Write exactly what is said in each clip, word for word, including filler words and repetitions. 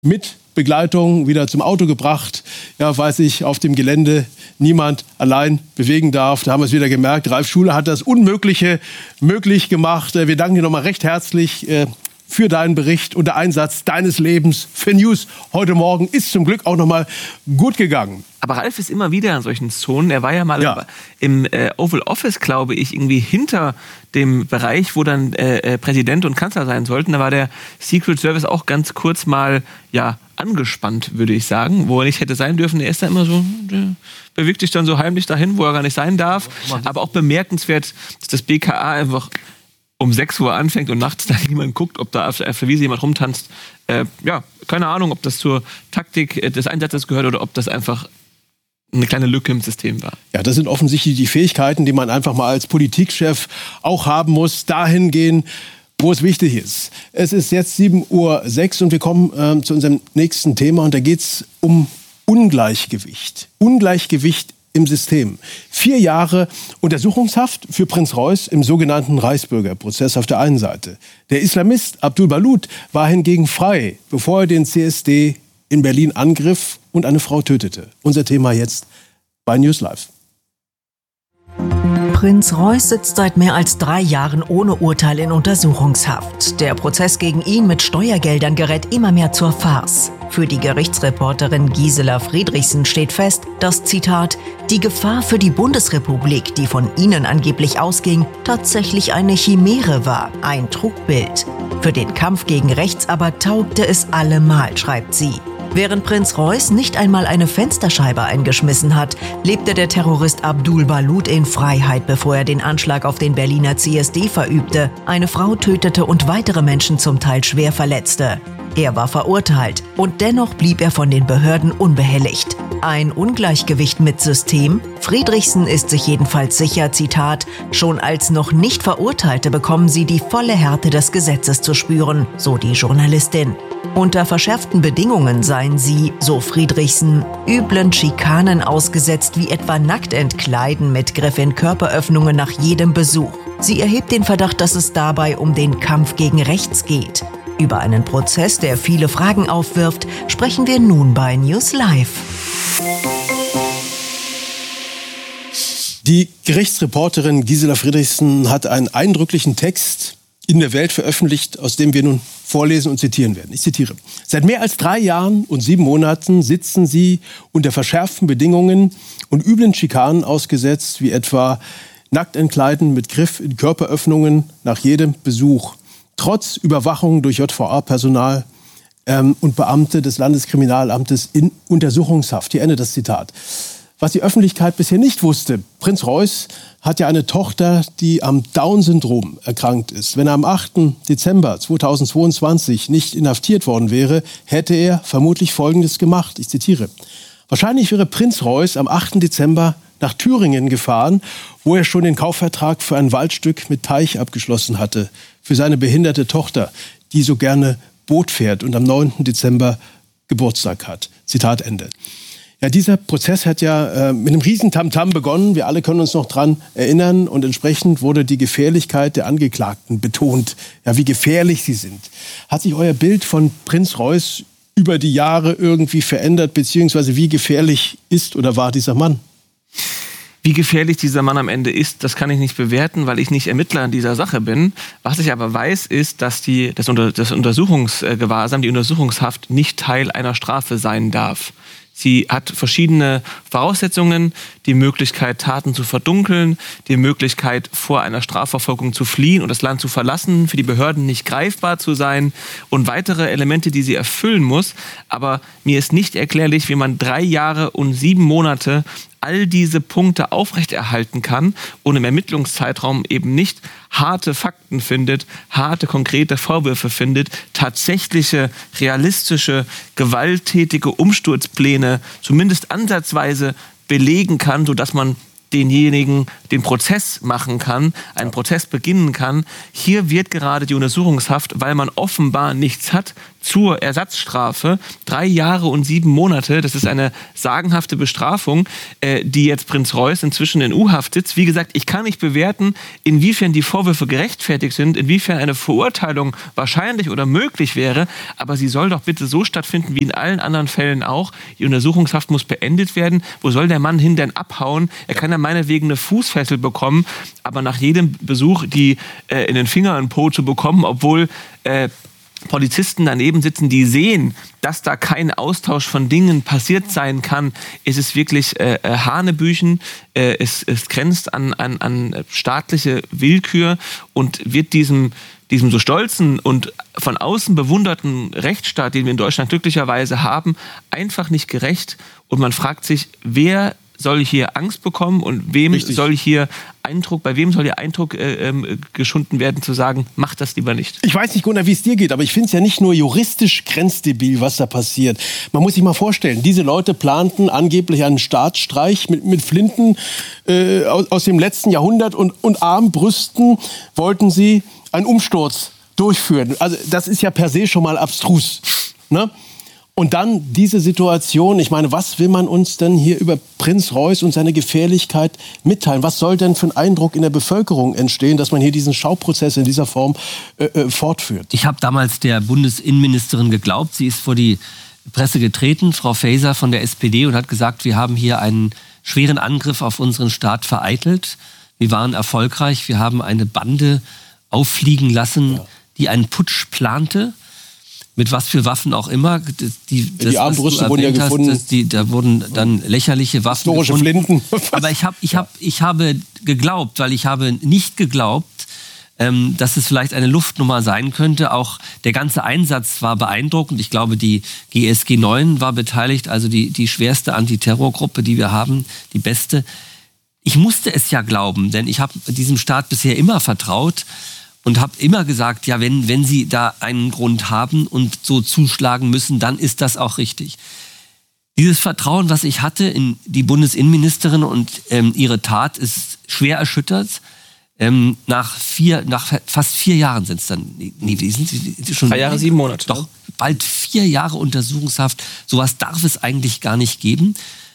mit Begleitung wieder zum Auto gebracht, ja, weil sich auf dem Gelände niemand allein bewegen darf. Da haben wir es wieder gemerkt. Ralf Schuler hat das Unmögliche möglich gemacht. Wir danken dir nochmal recht herzlich für deinen Bericht und der Einsatz deines Lebens für News heute Morgen ist zum Glück auch nochmal gut gegangen. Aber Ralf ist immer wieder in solchen Zonen. Er war ja mal ja. im äh, Oval Office, glaube ich, irgendwie hinter dem Bereich, wo dann äh, Präsident und Kanzler sein sollten. Da war der Secret Service auch ganz kurz mal ja, angespannt, würde ich sagen, wo er nicht hätte sein dürfen. Er ist da immer so, der bewegt sich dann so heimlich dahin, wo er gar nicht sein darf. Aber auch bemerkenswert, dass das B K A einfach um sechs Uhr anfängt und nachts da niemand guckt, ob da auf der Wiese jemand rumtanzt. Äh, ja, keine Ahnung, ob das zur Taktik des Einsatzes gehört oder ob das einfach eine kleine Lücke im System war. Ja, das sind offensichtlich die Fähigkeiten, die man einfach mal als Politikchef auch haben muss, dahin gehen, wo es wichtig ist. Es ist jetzt sieben Uhr sechs und wir kommen äh, zu unserem nächsten Thema und da geht es um Ungleichgewicht. Ungleichgewicht im System. Vier Jahre Untersuchungshaft für Prinz Reuß im sogenannten Reichsbürgerprozess auf der einen Seite. Der Islamist Abdul Balut war hingegen frei, bevor er den C S D in Berlin angriff und eine Frau tötete. Unser Thema jetzt bei News Live. Prinz Reuß sitzt seit mehr als drei Jahren ohne Urteil in Untersuchungshaft. Der Prozess gegen ihn mit Steuergeldern gerät immer mehr zur Farce. Für die Gerichtsreporterin Gisela Friedrichsen steht fest, dass, Zitat, die Gefahr für die Bundesrepublik, die von ihnen angeblich ausging, tatsächlich eine Chimäre war, ein Trugbild. Für den Kampf gegen rechts aber taugte es allemal, schreibt sie. Während Prinz Reuß nicht einmal eine Fensterscheibe eingeschmissen hat, lebte der Terrorist Abdul Balut in Freiheit, bevor er den Anschlag auf den Berliner C S D verübte, eine Frau tötete und weitere Menschen zum Teil schwer verletzte. Er war verurteilt und dennoch blieb er von den Behörden unbehelligt. Ein Ungleichgewicht mit System? Friedrichsen ist sich jedenfalls sicher, Zitat, schon als noch nicht Verurteilte bekommen sie die volle Härte des Gesetzes zu spüren, so die Journalistin. Unter verschärften Bedingungen seien sie, so Friedrichsen, üblen Schikanen ausgesetzt, wie etwa nackt entkleiden mit Griff in Körperöffnungen nach jedem Besuch. Sie erhebt den Verdacht, dass es dabei um den Kampf gegen rechts geht. Über einen Prozess, der viele Fragen aufwirft, sprechen wir nun bei News Live. Die Gerichtsreporterin Gisela Friedrichsen hat einen eindrücklichen Text in der Welt veröffentlicht, aus dem wir nun vorlesen und zitieren werden. Ich zitiere. Seit mehr als drei Jahren und sieben Monaten sitzen sie unter verschärften Bedingungen und üblen Schikanen ausgesetzt, wie etwa nackt entkleiden mit Griff in Körperöffnungen nach jedem Besuch. Trotz Überwachung durch J V A-Personal ähm, und Beamte des Landeskriminalamtes in Untersuchungshaft. Hier endet das Zitat. Was die Öffentlichkeit bisher nicht wusste, Prinz Reuß hat ja eine Tochter, die am Down-Syndrom erkrankt ist. Wenn er am achten Dezember zweitausendzweiundzwanzig nicht inhaftiert worden wäre, hätte er vermutlich Folgendes gemacht. Ich zitiere. Wahrscheinlich wäre Prinz Reuß am achten Dezember nach Thüringen gefahren, wo er schon den Kaufvertrag für ein Waldstück mit Teich abgeschlossen hatte, für seine behinderte Tochter, die so gerne Boot fährt und am neunten Dezember Geburtstag hat. Zitat Ende. Ja, dieser Prozess hat ja äh, mit einem riesen Tamtam begonnen. Wir alle können uns noch dran erinnern. Und entsprechend wurde die Gefährlichkeit der Angeklagten betont. Ja, wie gefährlich sie sind. Hat sich euer Bild von Prinz Reuß über die Jahre irgendwie verändert? Beziehungsweise wie gefährlich ist oder war dieser Mann? Wie gefährlich dieser Mann am Ende ist, das kann ich nicht bewerten, weil ich nicht Ermittler in dieser Sache bin. Was ich aber weiß, ist, dass die, das, Unter, das Untersuchungsgewahrsam, die Untersuchungshaft nicht Teil einer Strafe sein darf. Sie hat verschiedene Voraussetzungen, die Möglichkeit, Taten zu verdunkeln, die Möglichkeit, vor einer Strafverfolgung zu fliehen und das Land zu verlassen, für die Behörden nicht greifbar zu sein und weitere Elemente, die sie erfüllen muss. Aber mir ist nicht erklärlich, wie man drei Jahre und sieben Monate all diese Punkte aufrechterhalten kann und im Ermittlungszeitraum eben nicht harte Fakten findet, harte, konkrete Vorwürfe findet, tatsächliche, realistische, gewalttätige Umsturzpläne zumindest ansatzweise belegen kann, sodass man denjenigen den Prozess machen kann, einen Prozess beginnen kann. Hier wird gerade die Untersuchungshaft, weil man offenbar nichts hat, zur Ersatzstrafe drei Jahre und sieben Monate. Das ist eine sagenhafte Bestrafung, äh, die jetzt Prinz Reuß inzwischen in U-Haft sitzt. Wie gesagt, ich kann nicht bewerten, inwiefern die Vorwürfe gerechtfertigt sind, inwiefern eine Verurteilung wahrscheinlich oder möglich wäre, aber sie soll doch bitte so stattfinden wie in allen anderen Fällen auch. Die Untersuchungshaft muss beendet werden. Wo soll der Mann hin denn abhauen? Er kann ja meinetwegen eine Fußfessel bekommen, aber nach jedem Besuch die äh, in den Finger und Po zu bekommen, obwohl äh, Polizisten daneben sitzen, die sehen, dass da kein Austausch von Dingen passiert sein kann, ist es wirklich äh, Hanebüchen. Äh, es, es grenzt an, an, an staatliche Willkür und wird diesem, diesem so stolzen und von außen bewunderten Rechtsstaat, den wir in Deutschland glücklicherweise haben, einfach nicht gerecht. Und man fragt sich, wer soll hier Angst bekommen und wem Richtig. soll hier Eindruck, bei wem soll hier Eindruck äh, äh, geschunden werden, zu sagen, mach das lieber nicht. Ich weiß nicht, Gunnar, wie es dir geht, aber ich finde es ja nicht nur juristisch grenzdebil, was da passiert. Man muss sich mal vorstellen, diese Leute planten angeblich einen Staatsstreich mit, mit Flinten äh, aus, aus dem letzten Jahrhundert und, und Armbrüsten wollten sie einen Umsturz durchführen. Also das ist ja per se schon mal abstrus, ne? Und dann diese Situation, ich meine, was will man uns denn hier über Prinz Reuß und seine Gefährlichkeit mitteilen? Was soll denn für ein Eindruck in der Bevölkerung entstehen, dass man hier diesen Schauprozess in dieser Form äh, äh, fortführt? Ich habe damals der Bundesinnenministerin geglaubt. Sie ist vor die Presse getreten, Frau Faeser von der S P D, und hat gesagt, wir haben hier einen schweren Angriff auf unseren Staat vereitelt. Wir waren erfolgreich. Wir haben eine Bande auffliegen lassen, ja. die einen Putsch plante. Mit was für Waffen auch immer. Die, das, die Armbrüste wurden ja gefunden. Hast, das, die, da wurden dann lächerliche Waffen Historische gefunden. Flinten. Aber ich, hab, ich, hab, ich habe geglaubt, weil ich habe nicht geglaubt, ähm, dass es vielleicht eine Luftnummer sein könnte. Auch der ganze Einsatz war beeindruckend. Ich glaube, die G S G neun war beteiligt, also die, die schwerste Antiterrorgruppe, die wir haben, die beste. Ich musste es ja glauben, denn ich habe diesem Staat bisher immer vertraut. Und habe immer gesagt, ja, wenn, wenn Sie da einen Grund haben und so zuschlagen müssen, dann ist das auch richtig. Dieses Vertrauen, was ich hatte in die Bundesinnenministerin und ähm, ihre Tat, ist schwer erschüttert. Ähm, nach vier, nach fast vier Jahren sind es dann, nee, wie sind Sie schon? Drei Jahre, sieben Monate. Doch, bald vier Jahre Untersuchungshaft. Sowas darf es eigentlich gar nicht geben.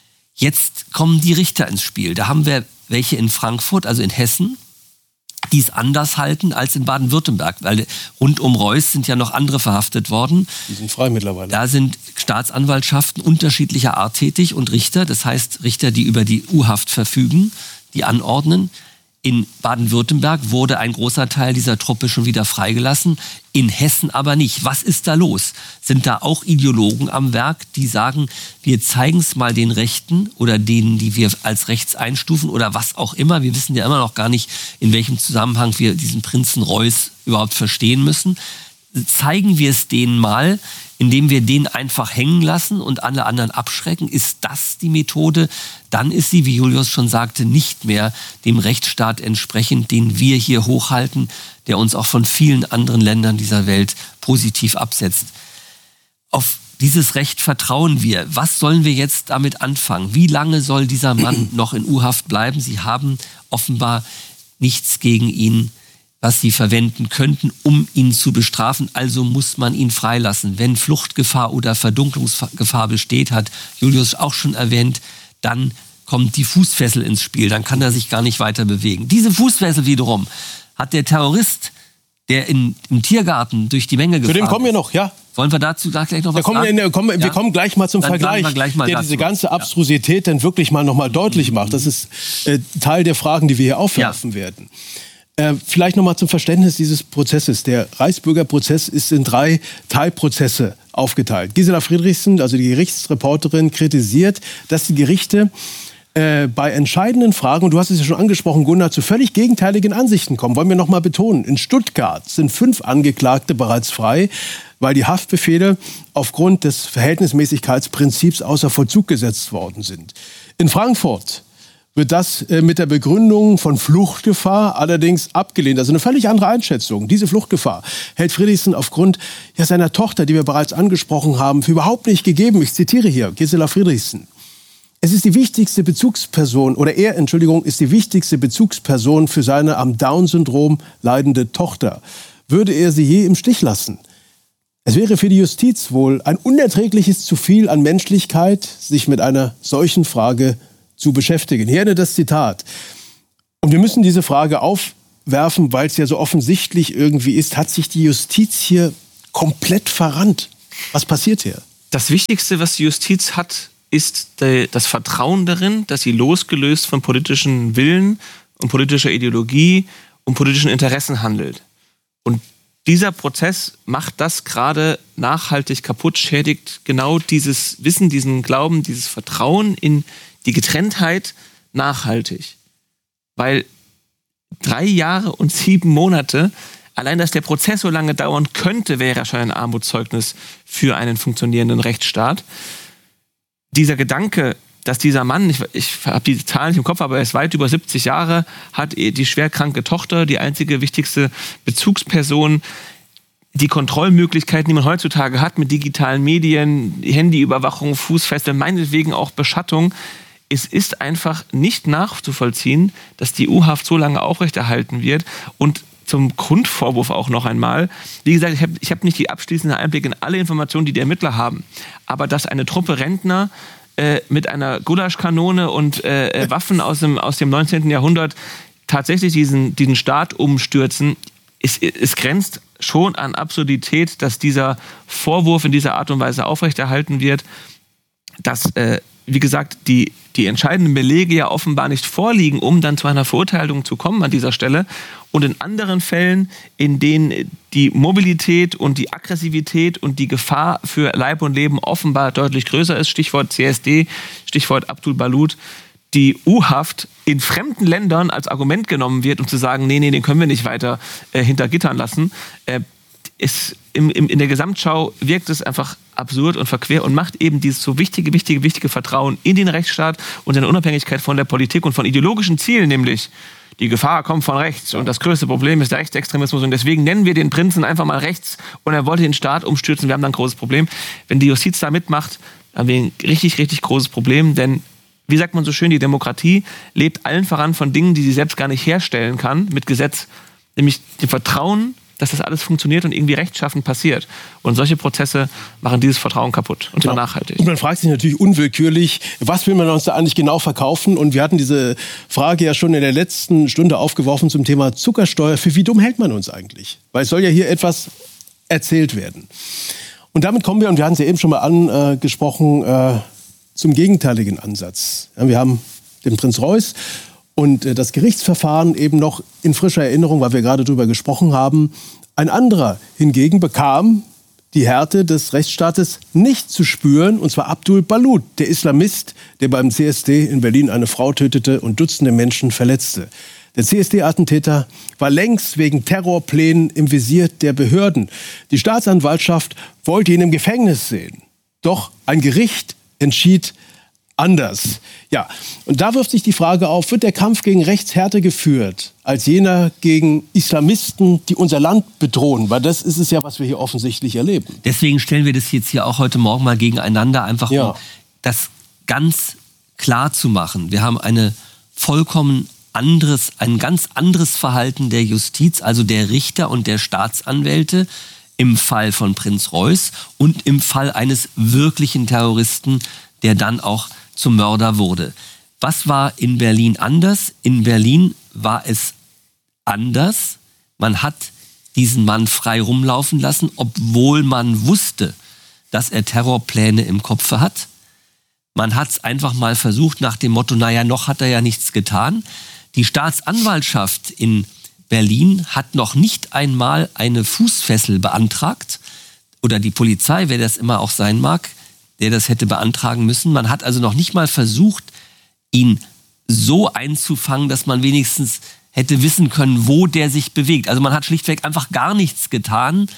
Jetzt kommen die Richter ins Spiel. Da haben wir welche in Frankfurt, also in Hessen, die es anders halten als in Baden-Württemberg, weil rund um Reuß sind ja noch andere verhaftet worden. Die sind frei mittlerweile. Da sind Staatsanwaltschaften unterschiedlicher Art tätig und Richter, das heißt Richter, die über die U-Haft verfügen, die anordnen. In Baden-Württemberg wurde ein großer Teil dieser Truppe schon wieder freigelassen, in Hessen aber nicht. Was ist da los? Sind da auch Ideologen am Werk, die sagen, wir zeigen es mal den Rechten oder denen, die wir als rechts einstufen oder was auch immer. Wir wissen ja immer noch gar nicht, in welchem Zusammenhang wir diesen Prinzen Reuß überhaupt verstehen müssen. Zeigen wir es denen mal, indem wir den einfach hängen lassen und alle anderen abschrecken. Ist das die Methode? Dann ist sie, wie Julius schon sagte, nicht mehr dem Rechtsstaat entsprechend, den wir hier hochhalten, der uns auch von vielen anderen Ländern dieser Welt positiv absetzt. Auf dieses Recht vertrauen wir. Was sollen wir jetzt damit anfangen? Wie lange soll dieser Mann noch in U-Haft bleiben? Sie haben offenbar nichts gegen ihn, was sie verwenden könnten, um ihn zu bestrafen. Also muss man ihn freilassen. Wenn Fluchtgefahr oder Verdunklungsgefahr besteht, hat Julius auch schon erwähnt, dann kommt die Fußfessel ins Spiel. Dann kann er sich gar nicht weiter bewegen. Diese Fußfessel wiederum hat der Terrorist, der in, im Tiergarten durch die Menge gefahren ist. Zu dem kommen wir noch, ja. Wollen wir dazu gleich noch was kommen sagen? Wir, kommen, ja? wir kommen gleich mal zum Dann Vergleich, wir gleich mal der dazu. diese ganze Abstrusität ja. dann wirklich mal noch mal deutlich macht. Das ist äh, Teil der Fragen, die wir hier aufwerfen ja. werden. Äh, vielleicht noch mal zum Verständnis dieses Prozesses. Der Reichsbürgerprozess ist in drei Teilprozesse aufgeteilt. Gisela Friedrichsen, also die Gerichtsreporterin, kritisiert, dass die Gerichte äh, bei entscheidenden Fragen, und du hast es ja schon angesprochen, Gunnar, zu völlig gegenteiligen Ansichten kommen. Wollen wir noch mal betonen. In Stuttgart sind fünf Angeklagte bereits frei, weil die Haftbefehle aufgrund des Verhältnismäßigkeitsprinzips außer Vollzug gesetzt worden sind. In Frankfurt wird das äh, mit der Begründung von Fluchtgefahr allerdings abgelehnt. Also eine völlig andere Einschätzung. Diese Fluchtgefahr hält Friedrichsen aufgrund ja, seiner Tochter, die wir bereits angesprochen haben, für überhaupt nicht gegeben. Ich zitiere hier Gisela Friedrichsen. Es ist die wichtigste Bezugsperson, oder er, Entschuldigung, ist die wichtigste Bezugsperson für seine am Down-Syndrom leidende Tochter. Würde er sie je im Stich lassen? Es wäre für die Justiz wohl ein unerträgliches Zuviel an Menschlichkeit, sich mit einer solchen Frage zu beschäftigen. Hier das Zitat. Und wir müssen diese Frage aufwerfen, weil es ja so offensichtlich irgendwie ist. Hat sich die Justiz hier komplett verrannt? Was passiert hier? Das Wichtigste, was die Justiz hat, ist das Vertrauen darin, dass sie losgelöst von politischen Willen und politischer Ideologie und politischen Interessen handelt. Und dieser Prozess macht das gerade nachhaltig kaputt, schädigt genau dieses Wissen, diesen Glauben, dieses Vertrauen in die Getrenntheit nachhaltig. Weil drei Jahre und sieben Monate, allein dass der Prozess so lange dauern könnte, wäre schon ein Armutszeugnis für einen funktionierenden Rechtsstaat. Dieser Gedanke, dass dieser Mann, ich, ich habe die Zahlen nicht im Kopf, aber er ist weit über siebzig Jahre, hat die schwerkranke Tochter, die einzige wichtigste Bezugsperson, die Kontrollmöglichkeiten, die man heutzutage hat mit digitalen Medien, Handyüberwachung, Fußfessel, meinetwegen auch Beschattung. Es ist einfach nicht nachzuvollziehen, dass die U-Haft so lange aufrechterhalten wird. Und zum Grundvorwurf auch noch einmal. Wie gesagt, ich habe ich hab nicht die abschließenden Einblicke in alle Informationen, die die Ermittler haben. Aber dass eine Truppe Rentner äh, mit einer Gulaschkanone und äh, Waffen aus dem, aus dem neunzehnten Jahrhundert tatsächlich diesen, diesen Staat umstürzen, es, es grenzt schon an Absurdität, dass dieser Vorwurf in dieser Art und Weise aufrechterhalten wird, dass, äh, wie gesagt, die, die entscheidenden Belege ja offenbar nicht vorliegen, um dann zu einer Verurteilung zu kommen an dieser Stelle. Und in anderen Fällen, in denen die Mobilität und die Aggressivität und die Gefahr für Leib und Leben offenbar deutlich größer ist, Stichwort C S D, Stichwort Abdul Balut, die U-Haft in fremden Ländern als Argument genommen wird, um zu sagen, nee, nee, den können wir nicht weiter äh, hinter Gittern lassen, äh, ist im, im, in der Gesamtschau wirkt es einfach absurd und verquer und macht eben dieses so wichtige, wichtige, wichtige Vertrauen in den Rechtsstaat und seine Unabhängigkeit von der Politik und von ideologischen Zielen, nämlich die Gefahr kommt von rechts und das größte Problem ist der Rechtsextremismus und deswegen nennen wir den Prinzen einfach mal rechts und er wollte den Staat umstürzen, wir haben dann ein großes Problem. Wenn die Justiz da mitmacht, haben wir ein richtig, richtig großes Problem, denn wie sagt man so schön, die Demokratie lebt allen voran von Dingen, die sie selbst gar nicht herstellen kann mit Gesetz, nämlich dem Vertrauen, dass das alles funktioniert und irgendwie rechtschaffend passiert. Und solche Prozesse machen dieses Vertrauen kaputt und zwar genau. nachhaltig. Und man fragt sich natürlich unwillkürlich, was will man uns da eigentlich genau verkaufen? Und wir hatten diese Frage ja schon in der letzten Stunde aufgeworfen zum Thema Zuckersteuer. Für wie dumm hält man uns eigentlich? Weil es soll ja hier etwas erzählt werden. Und damit kommen wir, und wir hatten es ja eben schon mal angesprochen, äh, zum gegenteiligen Ansatz. Ja, wir haben den Prinz Reuß und äh, das Gerichtsverfahren eben noch in frischer Erinnerung, weil wir gerade drüber gesprochen haben. Ein anderer hingegen bekam die Härte des Rechtsstaates nicht zu spüren, und zwar Abdul Balut, der Islamist, der beim C S D in Berlin eine Frau tötete und Dutzende Menschen verletzte. Der C S D-Attentäter war längst wegen Terrorplänen im Visier der Behörden. Die Staatsanwaltschaft wollte ihn im Gefängnis sehen. Doch ein Gericht entschied anders. Ja, und da wirft sich die Frage auf, wird der Kampf gegen Rechts härter geführt als jener gegen Islamisten, die unser Land bedrohen? Weil das ist es ja, was wir hier offensichtlich erleben. Deswegen stellen wir das jetzt hier auch heute Morgen mal gegeneinander, einfach ja. um das ganz klar zu machen. Wir haben eine vollkommen anderes, ein ganz anderes Verhalten der Justiz, also der Richter und der Staatsanwälte im Fall von Prinz Reuß und im Fall eines wirklichen Terroristen, der dann auch zum Mörder wurde. Was war in Berlin anders? In Berlin war es anders. Man hat diesen Mann frei rumlaufen lassen, obwohl man wusste, dass er Terrorpläne im Kopf hat. Man hat es einfach mal versucht nach dem Motto, naja, noch hat er ja nichts getan. Die Staatsanwaltschaft in Berlin hat noch nicht einmal eine Fußfessel beantragt. Oder die Polizei, wer das immer auch sein mag, der das hätte beantragen müssen. Man hat also noch nicht mal versucht, ihn so einzufangen, dass man wenigstens hätte wissen können, wo der sich bewegt. Also man hat schlichtweg einfach gar nichts getan.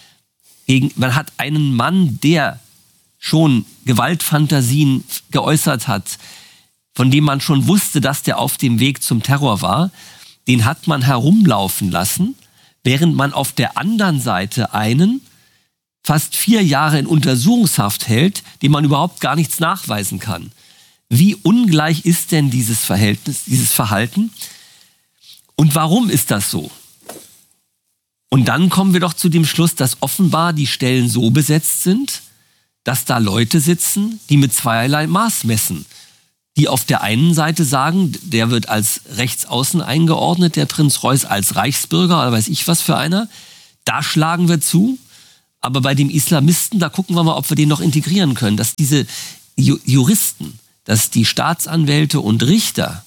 Man hat einen Mann, der schon Gewaltfantasien geäußert hat, von dem man schon wusste, dass der auf dem Weg zum Terror war, den hat man herumlaufen lassen, während man auf der anderen Seite einen fast vier Jahre in Untersuchungshaft hält, dem man überhaupt gar nichts nachweisen kann. Wie ungleich ist denn dieses Verhältnis, dieses Verhalten? Und warum ist das so? Und Und dann kommen wir doch zu dem Schluss, dass offenbar die Stellen so besetzt sind, dass da Leute sitzen, die mit zweierlei Maß messen. Die auf der einen Seite sagen, der wird als Rechtsaußen eingeordnet, der Prinz Reuß als Reichsbürger oder weiß ich was für einer. Da schlagen wir zu. Aber bei dem Islamisten, da gucken wir mal, ob wir den noch integrieren können. Dass diese Ju- Juristen, dass die Staatsanwälte und Richter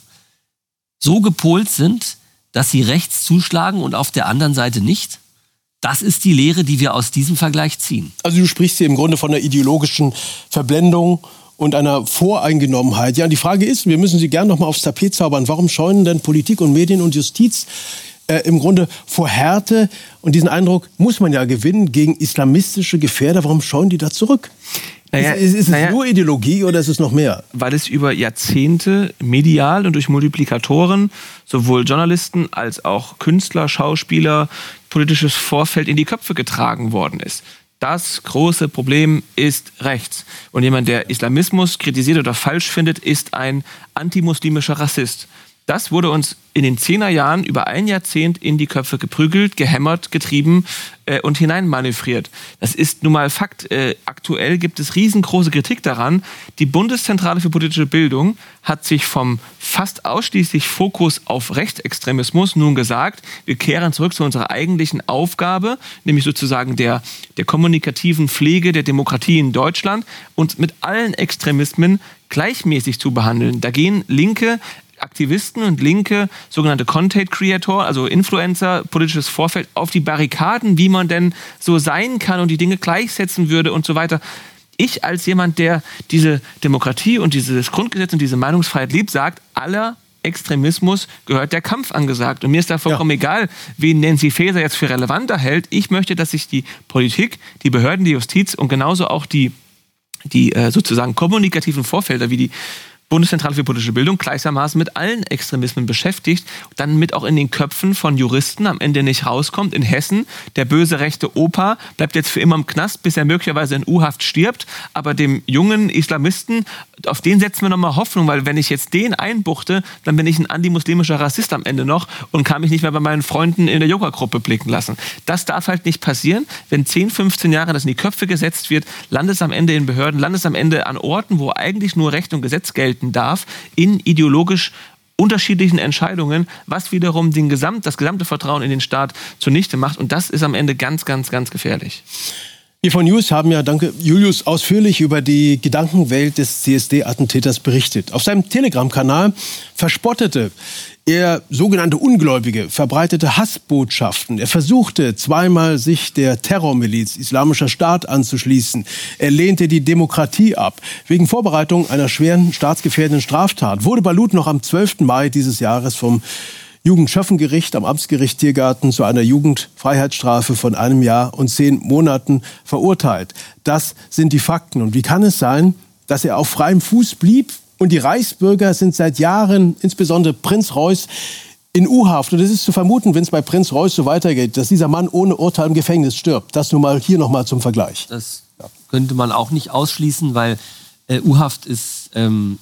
so gepolt sind, dass sie rechts zuschlagen und auf der anderen Seite nicht. Das ist die Lehre, die wir aus diesem Vergleich ziehen. Also du sprichst hier im Grunde von der ideologischen Verblendung und einer Voreingenommenheit. Ja, die Frage ist, wir müssen sie gerne noch mal aufs Tapet zaubern. Warum scheuen denn Politik und Medien und Justiz äh, im Grunde vor Härte? Und diesen Eindruck muss man ja gewinnen gegen islamistische Gefährder. Warum scheuen die da zurück? Naja, ist, ist, ist es naja, nur Ideologie oder ist es noch mehr? Weil es über Jahrzehnte medial und durch Multiplikatoren sowohl Journalisten als auch Künstler, Schauspieler, politisches Vorfeld in die Köpfe getragen worden ist. Das große Problem ist rechts. Und jemand, der Islamismus kritisiert oder falsch findet, ist ein antimuslimischer Rassist. Das wurde uns in den Zehnerjahren über ein Jahrzehnt in die Köpfe geprügelt, gehämmert, getrieben äh, und hineinmanövriert. Das ist nun mal Fakt. Äh, aktuell gibt es riesengroße Kritik daran. Die Bundeszentrale für politische Bildung hat sich vom fast ausschließlich Fokus auf Rechtsextremismus nun gesagt, wir kehren zurück zu unserer eigentlichen Aufgabe, nämlich sozusagen der, der kommunikativen Pflege der Demokratie in Deutschland und mit allen Extremismen gleichmäßig zu behandeln. Da gehen linke Aktivisten und linke sogenannte Content Creator, also Influencer, politisches Vorfeld, auf die Barrikaden, wie man denn so sein kann und die Dinge gleichsetzen würde und so weiter. Ich als jemand, der diese Demokratie und dieses Grundgesetz und diese Meinungsfreiheit liebt, sagt, aller Extremismus gehört der Kampf angesagt. Und mir ist da vollkommen ja. egal, wen Nancy Faeser jetzt für relevanter hält. Ich möchte, dass sich die Politik, die Behörden, die Justiz und genauso auch die, die äh, sozusagen kommunikativen Vorfelder wie die Bundeszentrale für politische Bildung gleichermaßen mit allen Extremismen beschäftigt, dann mit auch in den Köpfen von Juristen am Ende nicht rauskommt. In Hessen, der böse rechte Opa bleibt jetzt für immer im Knast, bis er möglicherweise in U-Haft stirbt. Aber dem jungen Islamisten, auf den setzen wir nochmal Hoffnung, weil wenn ich jetzt den einbuchte, dann bin ich ein antimuslimischer Rassist am Ende noch und kann mich nicht mehr bei meinen Freunden in der Yoga-Gruppe blicken lassen. Das darf halt nicht passieren. Wenn zehn, fünfzehn Jahre das in die Köpfe gesetzt wird, landet es am Ende in Behörden, landet es am Ende an Orten, wo eigentlich nur Recht und Gesetz gelten darf, in ideologisch unterschiedlichen Entscheidungen, was wiederum den Gesamt, das gesamte Vertrauen in den Staat zunichte macht. Und das ist am Ende ganz, ganz, ganz gefährlich. Wir von News haben ja, danke Julius, ausführlich über die Gedankenwelt des C S D-Attentäters berichtet. Auf seinem Telegram-Kanal verspottete er sogenannte Ungläubige, verbreitete Hassbotschaften. Er versuchte zweimal, sich der Terrormiliz Islamischer Staat anzuschließen. Er lehnte die Demokratie ab. Wegen Vorbereitung einer schweren staatsgefährdenden Straftat wurde Balut noch am zwölften Mai dieses Jahres vom Jugendschöffengericht am Amtsgericht Tiergarten zu einer Jugendfreiheitsstrafe von einem Jahr und zehn Monaten verurteilt. Das sind die Fakten. Und wie kann es sein, dass er auf freiem Fuß blieb? Und die Reichsbürger sind seit Jahren, insbesondere Prinz Reuß, in U-Haft. Und es ist zu vermuten, wenn es bei Prinz Reuß so weitergeht, dass dieser Mann ohne Urteil im Gefängnis stirbt. Das nun mal hier noch mal zum Vergleich. Das könnte man auch nicht ausschließen, weil äh, U-Haft ist ähm,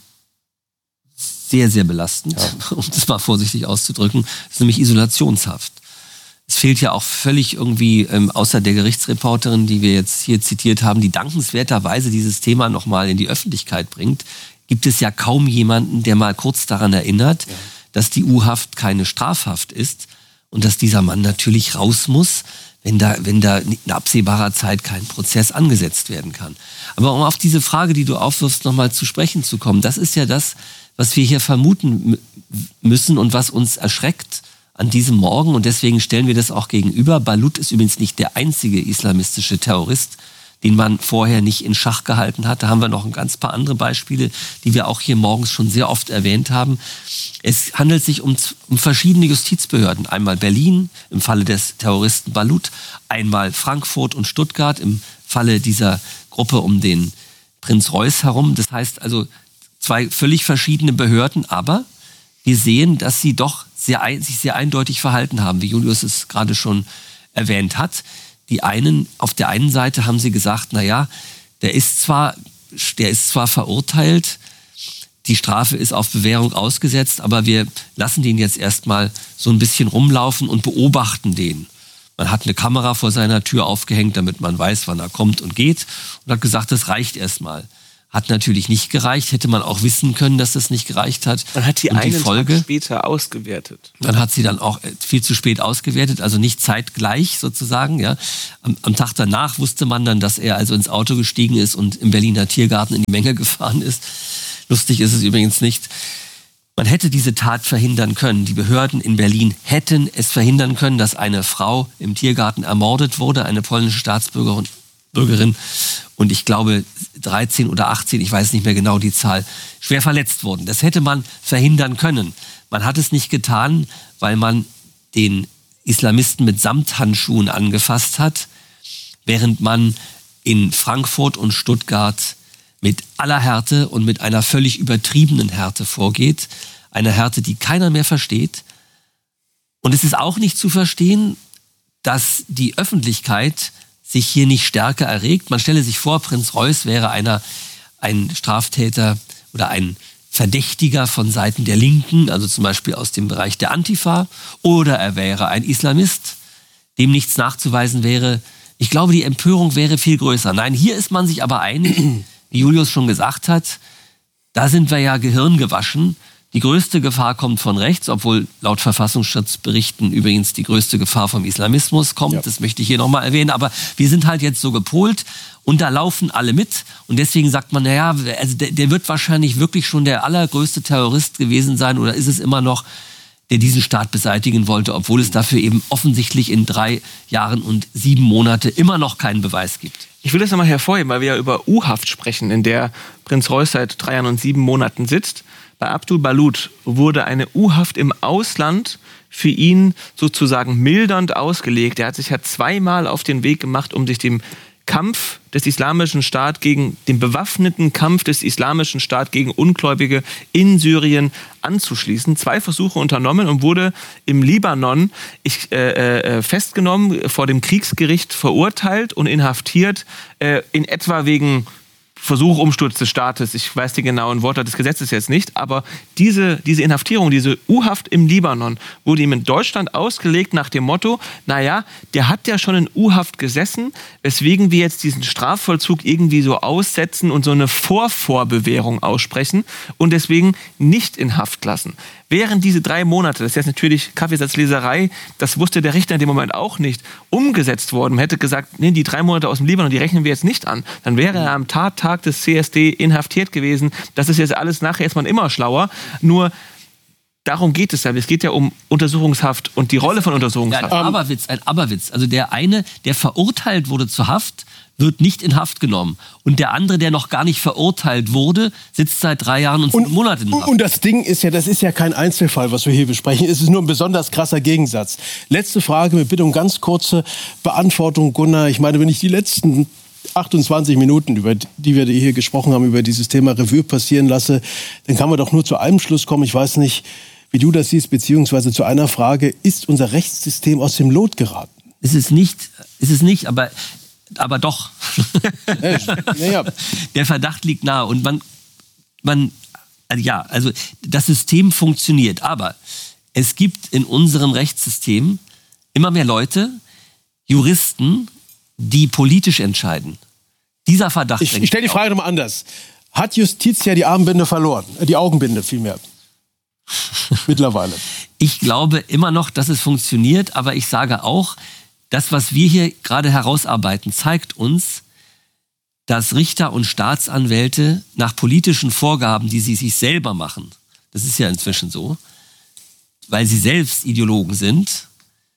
sehr, sehr belastend, ja. um das mal vorsichtig auszudrücken. Das ist nämlich Isolationshaft. Es fehlt ja auch völlig irgendwie, ähm, außer der Gerichtsreporterin, die wir jetzt hier zitiert haben, die dankenswerterweise dieses Thema noch mal in die Öffentlichkeit bringt, gibt es ja kaum jemanden, der mal kurz daran erinnert, ja. dass die U-Haft keine Strafhaft ist und dass dieser Mann natürlich raus muss, wenn da, wenn da in absehbarer Zeit kein Prozess angesetzt werden kann. Aber um auf diese Frage, die du aufwirfst, nochmal zu sprechen zu kommen, das ist ja das, was wir hier vermuten müssen und was uns erschreckt an diesem Morgen. Und deswegen stellen wir das auch gegenüber. Balut ist übrigens nicht der einzige islamistische Terrorist, den man vorher nicht in Schach gehalten hat. Da haben wir noch ein ganz paar andere Beispiele, die wir auch hier morgens schon sehr oft erwähnt haben. Es handelt sich um, um verschiedene Justizbehörden. Einmal Berlin im Falle des Terroristen Balut, einmal Frankfurt und Stuttgart im Falle dieser Gruppe um den Prinz Reuß herum. Das heißt also zwei völlig verschiedene Behörden, aber wir sehen, dass sie doch sehr, sich sehr eindeutig verhalten haben, wie Julius es gerade schon erwähnt hat. Die einen, auf der einen Seite haben sie gesagt, na ja, der ist zwar, der ist zwar verurteilt, die Strafe ist auf Bewährung ausgesetzt, aber wir lassen den jetzt erstmal so ein bisschen rumlaufen und beobachten den. Man hat eine Kamera vor seiner Tür aufgehängt, damit man weiß, wann er kommt und geht. Und hat gesagt, das reicht erstmal. Hat natürlich nicht gereicht. Hätte man auch wissen können, dass das nicht gereicht hat. Man hat die und einen die Folge, Tag später ausgewertet. Man hat sie dann auch viel zu spät ausgewertet, also nicht zeitgleich sozusagen. Ja. Am, am Tag danach wusste man dann, dass er also ins Auto gestiegen ist und im Berliner Tiergarten in die Menge gefahren ist. Lustig ist es übrigens nicht. Man hätte diese Tat verhindern können. Die Behörden in Berlin hätten es verhindern können, dass eine Frau im Tiergarten ermordet wurde, eine polnische Staatsbürgerin. Bürgerin, und ich glaube dreizehn oder achtzehn, ich weiß nicht mehr genau die Zahl, schwer verletzt wurden. Das hätte man verhindern können. Man hat es nicht getan, weil man den Islamisten mit Samthandschuhen angefasst hat, während man in Frankfurt und Stuttgart mit aller Härte und mit einer völlig übertriebenen Härte vorgeht. Eine Härte, die keiner mehr versteht. Und es ist auch nicht zu verstehen, dass die Öffentlichkeit sich hier nicht stärker erregt. Man stelle sich vor, Prinz Reuß wäre einer, ein Straftäter oder ein Verdächtiger von Seiten der Linken, also zum Beispiel aus dem Bereich der Antifa, oder er wäre ein Islamist, dem nichts nachzuweisen wäre. Ich glaube, die Empörung wäre viel größer. Nein, hier ist man sich aber einig, wie Julius schon gesagt hat, da sind wir ja gehirngewaschen. Die größte Gefahr kommt von rechts, obwohl laut Verfassungsschutzberichten übrigens die größte Gefahr vom Islamismus kommt. Ja. Das möchte ich hier nochmal erwähnen. Aber wir sind halt jetzt so gepolt und da laufen alle mit. Und deswegen sagt man, naja, also der, der wird wahrscheinlich wirklich schon der allergrößte Terrorist gewesen sein oder ist es immer noch, der diesen Staat beseitigen wollte, obwohl es dafür eben offensichtlich in drei Jahren und sieben Monate immer noch keinen Beweis gibt. Ich will das nochmal hervorheben, weil wir ja über U-Haft sprechen, in der Prinz Reuß seit drei Jahren und sieben Monaten sitzt. Bei Abdul Balut wurde eine U-Haft im Ausland für ihn sozusagen mildernd ausgelegt. Er hat sich ja zweimal auf den Weg gemacht, um sich dem Kampf des Islamischen Staates gegen den bewaffneten Kampf des Islamischen Staates gegen Ungläubige in Syrien anzuschließen. Zwei Versuche unternommen und wurde im Libanon ich, äh, äh, festgenommen, vor dem Kriegsgericht verurteilt und inhaftiert, äh, in etwa wegen Versuch, Umsturz des Staates. Ich weiß die genauen Worte des Gesetzes jetzt nicht, aber diese, diese Inhaftierung, diese U-Haft im Libanon wurde ihm in Deutschland ausgelegt nach dem Motto, naja, der hat ja schon in U-Haft gesessen, weswegen wir jetzt diesen Strafvollzug irgendwie so aussetzen und so eine Vorvorbewährung aussprechen und deswegen nicht in Haft lassen. Während diese drei Monate, das ist jetzt natürlich Kaffeesatzleserei, das wusste der Richter in dem Moment auch nicht, umgesetzt worden. Man hätte gesagt, nee, die drei Monate aus dem Libanon, die rechnen wir jetzt nicht an. Dann wäre er am Tattag des C S D inhaftiert gewesen. Das ist jetzt alles nachher erstmal immer schlauer. Nur darum geht es ja. Es geht ja um Untersuchungshaft und die Rolle von Untersuchungshaft. Ja, ein Aberwitz, ein Aberwitz. Also der eine, der verurteilt wurde zur Haft, wird nicht in Haft genommen. Und der andere, der noch gar nicht verurteilt wurde, sitzt seit drei Jahren und sieben Monaten in Haft. Und das Ding ist ja, das ist ja kein Einzelfall, was wir hier besprechen. Es ist nur ein besonders krasser Gegensatz. Letzte Frage mit Bitte um ganz kurze Beantwortung, Gunnar. Ich meine, wenn ich die letzten achtundzwanzig Minuten, über die wir hier gesprochen haben, über dieses Thema Revue passieren lasse, dann kann man doch nur zu einem Schluss kommen. Ich weiß nicht, wie du das siehst, beziehungsweise zu einer Frage, ist unser Rechtssystem aus dem Lot geraten? Es ist nicht, es ist nicht, aber, aber doch. Ja. Der Verdacht liegt nahe und man, man, ja, also das System funktioniert, aber es gibt in unserem Rechtssystem immer mehr Leute, Juristen, die politisch entscheiden. Dieser Verdacht. Ich, ich stelle die Frage nochmal anders. Hat Justitia die Armbinde verloren? Die Augenbinde vielmehr. Mittlerweile. Ich glaube immer noch, dass es funktioniert, aber ich sage auch, das, was wir hier gerade herausarbeiten, zeigt uns, dass Richter und Staatsanwälte nach politischen Vorgaben, die sie sich selber machen, das ist ja inzwischen so, weil sie selbst Ideologen sind,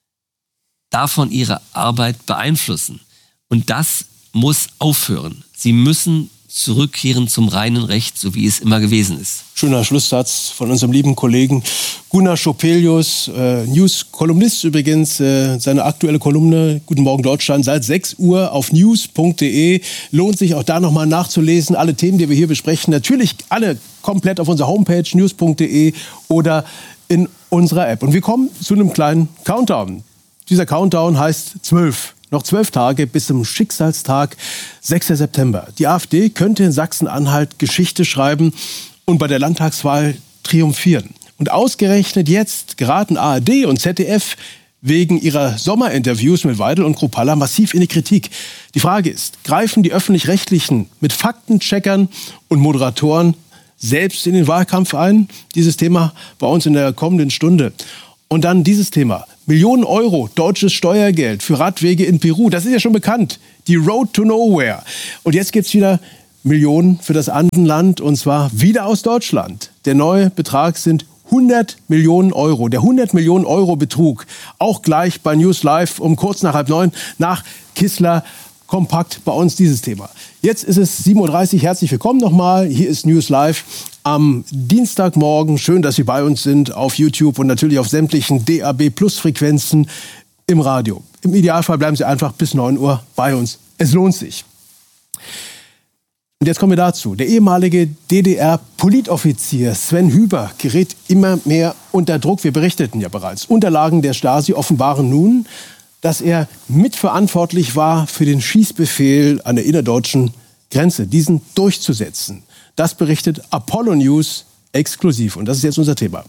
davon ihre Arbeit beeinflussen. Und das muss aufhören. Sie müssen zurückkehren zum reinen Recht, so wie es immer gewesen ist. Schöner Schlusssatz von unserem lieben Kollegen Gunnar Schopelius, äh, News-Kolumnist übrigens. Äh, seine aktuelle Kolumne, Guten Morgen Deutschland, seit sechs Uhr auf news punkt de. Lohnt sich auch da nochmal nachzulesen. Alle Themen, die wir hier besprechen, natürlich alle komplett auf unserer Homepage news punkt de oder in unserer App. Und wir kommen zu einem kleinen Countdown. Dieser Countdown heißt zwölf. Noch zwölf Tage bis zum Schicksalstag, sechster September. Die AfD könnte in Sachsen-Anhalt Geschichte schreiben und bei der Landtagswahl triumphieren. Und ausgerechnet jetzt geraten A R D und Z D F wegen ihrer Sommerinterviews mit Weidel und Kruppalla massiv in die Kritik. Die Frage ist, greifen die Öffentlich-Rechtlichen mit Faktencheckern und Moderatoren selbst in den Wahlkampf ein? Dieses Thema bei uns in der kommenden Stunde. Und dann dieses Thema. Millionen Euro deutsches Steuergeld für Radwege in Peru. Das ist ja schon bekannt. Die Road to Nowhere. Und jetzt gibt's wieder Millionen für das Andenland. Und zwar wieder aus Deutschland. Der neue Betrag sind hundert Millionen Euro. Der hundert Millionen Euro Betrug. Auch gleich bei News Live um kurz nach halb neun nach Kissler. Kompakt bei uns dieses Thema. Jetzt ist es sieben Uhr dreißig. Herzlich willkommen nochmal. Hier ist News Live am Dienstagmorgen. Schön, dass Sie bei uns sind auf YouTube und natürlich auf sämtlichen D A B Plus Frequenzen im Radio. Im Idealfall bleiben Sie einfach bis neun Uhr bei uns. Es lohnt sich. Und jetzt kommen wir dazu. Der ehemalige D D R-Politoffizier Sven Hüber gerät immer mehr unter Druck. Wir berichteten ja bereits. Unterlagen der Stasi offenbaren nun, dass er mitverantwortlich war für den Schießbefehl an der innerdeutschen Grenze, diesen durchzusetzen. Das berichtet Apollo News exklusiv. Und das ist jetzt unser Thema.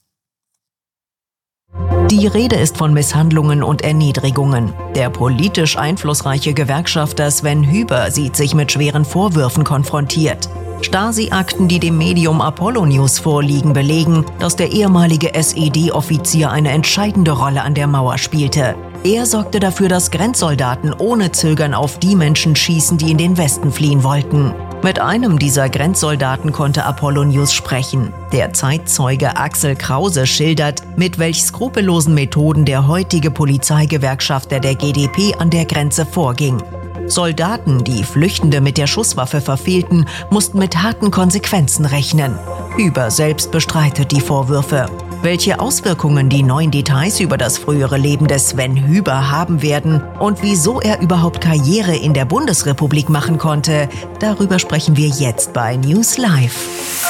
Die Rede ist von Misshandlungen und Erniedrigungen. Der politisch einflussreiche Gewerkschafter Sven Hüber sieht sich mit schweren Vorwürfen konfrontiert. Stasi-Akten, die dem Medium Apollo News vorliegen, belegen, dass der ehemalige S E D-Offizier eine entscheidende Rolle an der Mauer spielte. Er sorgte dafür, dass Grenzsoldaten ohne Zögern auf die Menschen schießen, die in den Westen fliehen wollten. Mit einem dieser Grenzsoldaten konnte Apollo News sprechen. Der Zeitzeuge Axel Krause schildert, mit welch skrupellosen Methoden der heutige Polizeigewerkschafter der G D P an der Grenze vorging. Soldaten, die Flüchtende mit der Schusswaffe verfehlten, mussten mit harten Konsequenzen rechnen. Hüber selbst bestreitet die Vorwürfe. Welche Auswirkungen die neuen Details über das frühere Leben des Sven Hüber haben werden und wieso er überhaupt Karriere in der Bundesrepublik machen konnte, darüber sprechen wir jetzt bei News Live.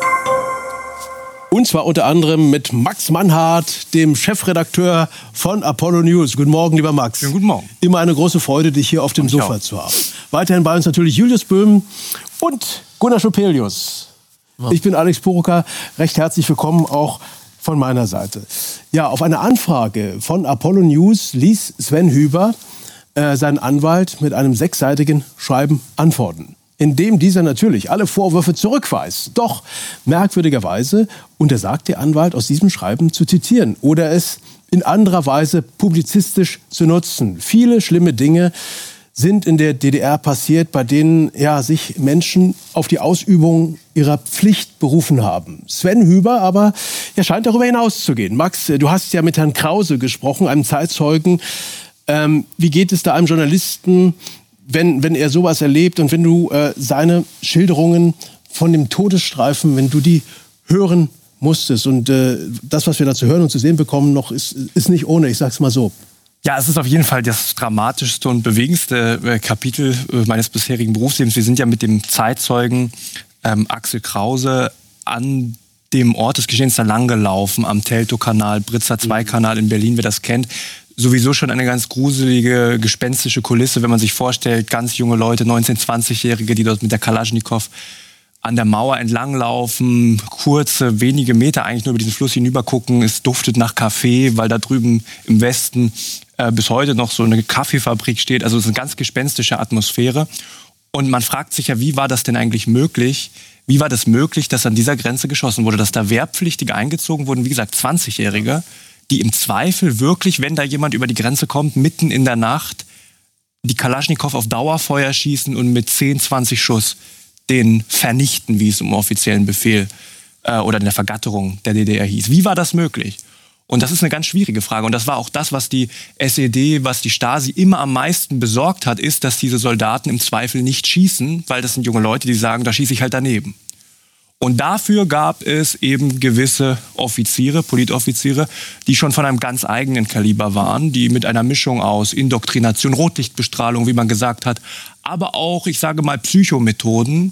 Und zwar unter anderem mit Max Mannhardt, dem Chefredakteur von Apollo News. Guten Morgen, lieber Max. Ja, guten Morgen. Immer eine große Freude, dich hier auf dem Sofa zu haben. Weiterhin bei uns natürlich Julius Böhm und Gunnar Schopelius. Ja. Ich bin Alex Purucker. Recht herzlich willkommen auch von meiner Seite. Ja, auf eine Anfrage von Apollo News ließ Sven Hüber äh, seinen Anwalt mit einem sechsseitigen Schreiben antworten, in dem dieser natürlich alle Vorwürfe zurückweist. Doch merkwürdigerweise untersagt der Anwalt, aus diesem Schreiben zu zitieren oder es in anderer Weise publizistisch zu nutzen. Viele schlimme Dinge sind in der D D R passiert, bei denen ja, sich Menschen auf die Ausübung ihrer Pflicht berufen haben. Sven Hüber aber ja, scheint darüber hinauszugehen. Max, du hast ja mit Herrn Krause gesprochen, einem Zeitzeugen. Ähm, wie geht es da einem Journalisten, wenn, wenn er sowas erlebt und wenn du äh, seine Schilderungen von dem Todesstreifen, wenn du die hören musstest? Und äh, das, was wir da zu hören und zu sehen bekommen, noch ist, ist nicht ohne, ich sag's mal so. Ja, es ist auf jeden Fall das dramatischste und bewegendste Kapitel meines bisherigen Berufslebens. Wir sind ja mit dem Zeitzeugen ähm, Axel Krause an dem Ort des Geschehens da lang gelaufen, am Teltow-Kanal, Britzer zwei Kanal in Berlin, wer das kennt. Sowieso schon eine ganz gruselige, gespenstische Kulisse, wenn man sich vorstellt, ganz junge Leute, neunzehn-, zwanzigjährige, die dort mit der Kalaschnikow an der Mauer entlanglaufen, kurze, wenige Meter eigentlich nur über diesen Fluss hinüber gucken. Es duftet nach Kaffee, weil da drüben im Westen äh, bis heute noch so eine Kaffeefabrik steht. Also es ist eine ganz gespenstische Atmosphäre. Und man fragt sich ja, wie war das denn eigentlich möglich? Wie war das möglich, dass an dieser Grenze geschossen wurde, dass da Wehrpflichtige eingezogen wurden, wie gesagt zwanzigjährige, die im Zweifel wirklich, wenn da jemand über die Grenze kommt, mitten in der Nacht die Kalaschnikow auf Dauerfeuer schießen und mit zehn, zwanzig Schuss den vernichten, wie es im offiziellen Befehl äh, oder in der Vergatterung der D D R hieß. Wie war das möglich? Und das ist eine ganz schwierige Frage. Und das war auch das, was die S E D, was die Stasi immer am meisten besorgt hat, ist, dass diese Soldaten im Zweifel nicht schießen, weil das sind junge Leute, die sagen, da schieße ich halt daneben. Und dafür gab es eben gewisse Offiziere, Politoffiziere, die schon von einem ganz eigenen Kaliber waren, die mit einer Mischung aus Indoktrination, Rotlichtbestrahlung, wie man gesagt hat, aber auch, ich sage mal, Psychomethoden,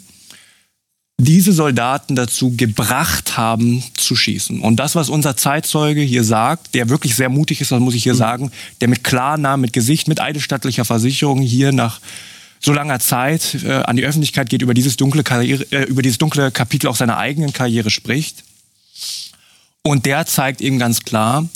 diese Soldaten dazu gebracht haben, zu schießen. Und das, was unser Zeitzeuge hier sagt, der wirklich sehr mutig ist, das muss ich hier mhm. sagen, der mit Klarnamen, mit Gesicht, mit eidesstattlicher Versicherung hier nach so langer Zeit äh, an die Öffentlichkeit geht, über dieses dunkle Karriere, äh, über dieses dunkle Kapitel auch seiner eigenen Karriere spricht. Und der zeigt eben ganz klar,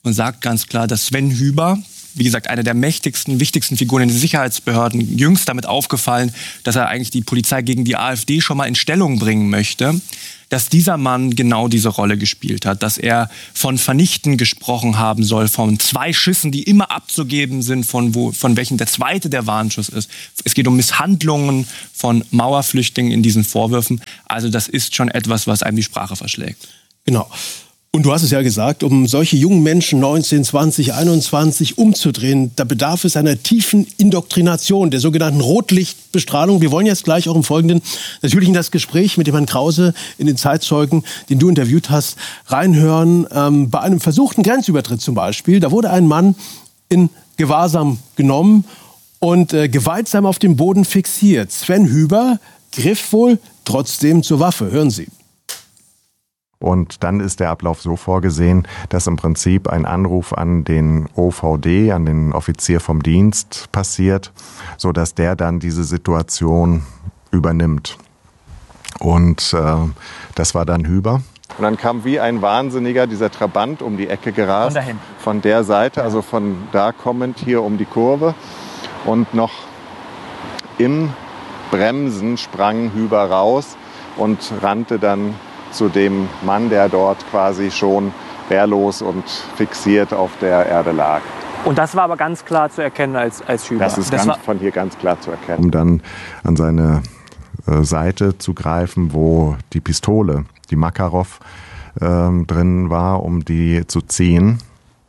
und sagt ganz klar, dass Sven Hüber, wie gesagt, eine der mächtigsten, wichtigsten Figuren in den Sicherheitsbehörden, jüngst damit aufgefallen, dass er eigentlich die Polizei gegen die AfD schon mal in Stellung bringen möchte, dass dieser Mann genau diese Rolle gespielt hat, dass er von Vernichten gesprochen haben soll, von zwei Schüssen, die immer abzugeben sind, von, wo, von welchen der zweite der Warnschuss ist. Es geht um Misshandlungen von Mauerflüchtlingen in diesen Vorwürfen. Also das ist schon etwas, was einem die Sprache verschlägt. Genau. Und du hast es ja gesagt, um solche jungen Menschen neunzehn, zwanzig, einundzwanzig umzudrehen, da bedarf es einer tiefen Indoktrination, der sogenannten Rotlichtbestrahlung. Wir wollen jetzt gleich auch im Folgenden natürlich in das Gespräch mit dem Herrn Krause, in den Zeitzeugen, den du interviewt hast, reinhören. Ähm, bei einem versuchten Grenzübertritt zum Beispiel, da wurde ein Mann in Gewahrsam genommen und äh, gewaltsam auf dem Boden fixiert. Sven Hüber griff wohl trotzdem zur Waffe. Hören Sie. Und dann ist der Ablauf so vorgesehen, dass im Prinzip ein Anruf an den O V D, an den Offizier vom Dienst passiert, sodass der dann diese Situation übernimmt. Und äh, das war dann Hüber. Und dann kam wie ein Wahnsinniger dieser Trabant um die Ecke gerast. Von dahin. Von der Seite, also von da kommend hier um die Kurve. Und noch im Bremsen sprang Hüber raus und rannte dann zu dem Mann, der dort quasi schon wehrlos und fixiert auf der Erde lag. Und das war aber ganz klar zu erkennen als, als Hüber? Das ist das ganz, von hier ganz klar zu erkennen. Um dann an seine äh, Seite zu greifen, wo die Pistole, die Makarov, äh, drin war, um die zu ziehen.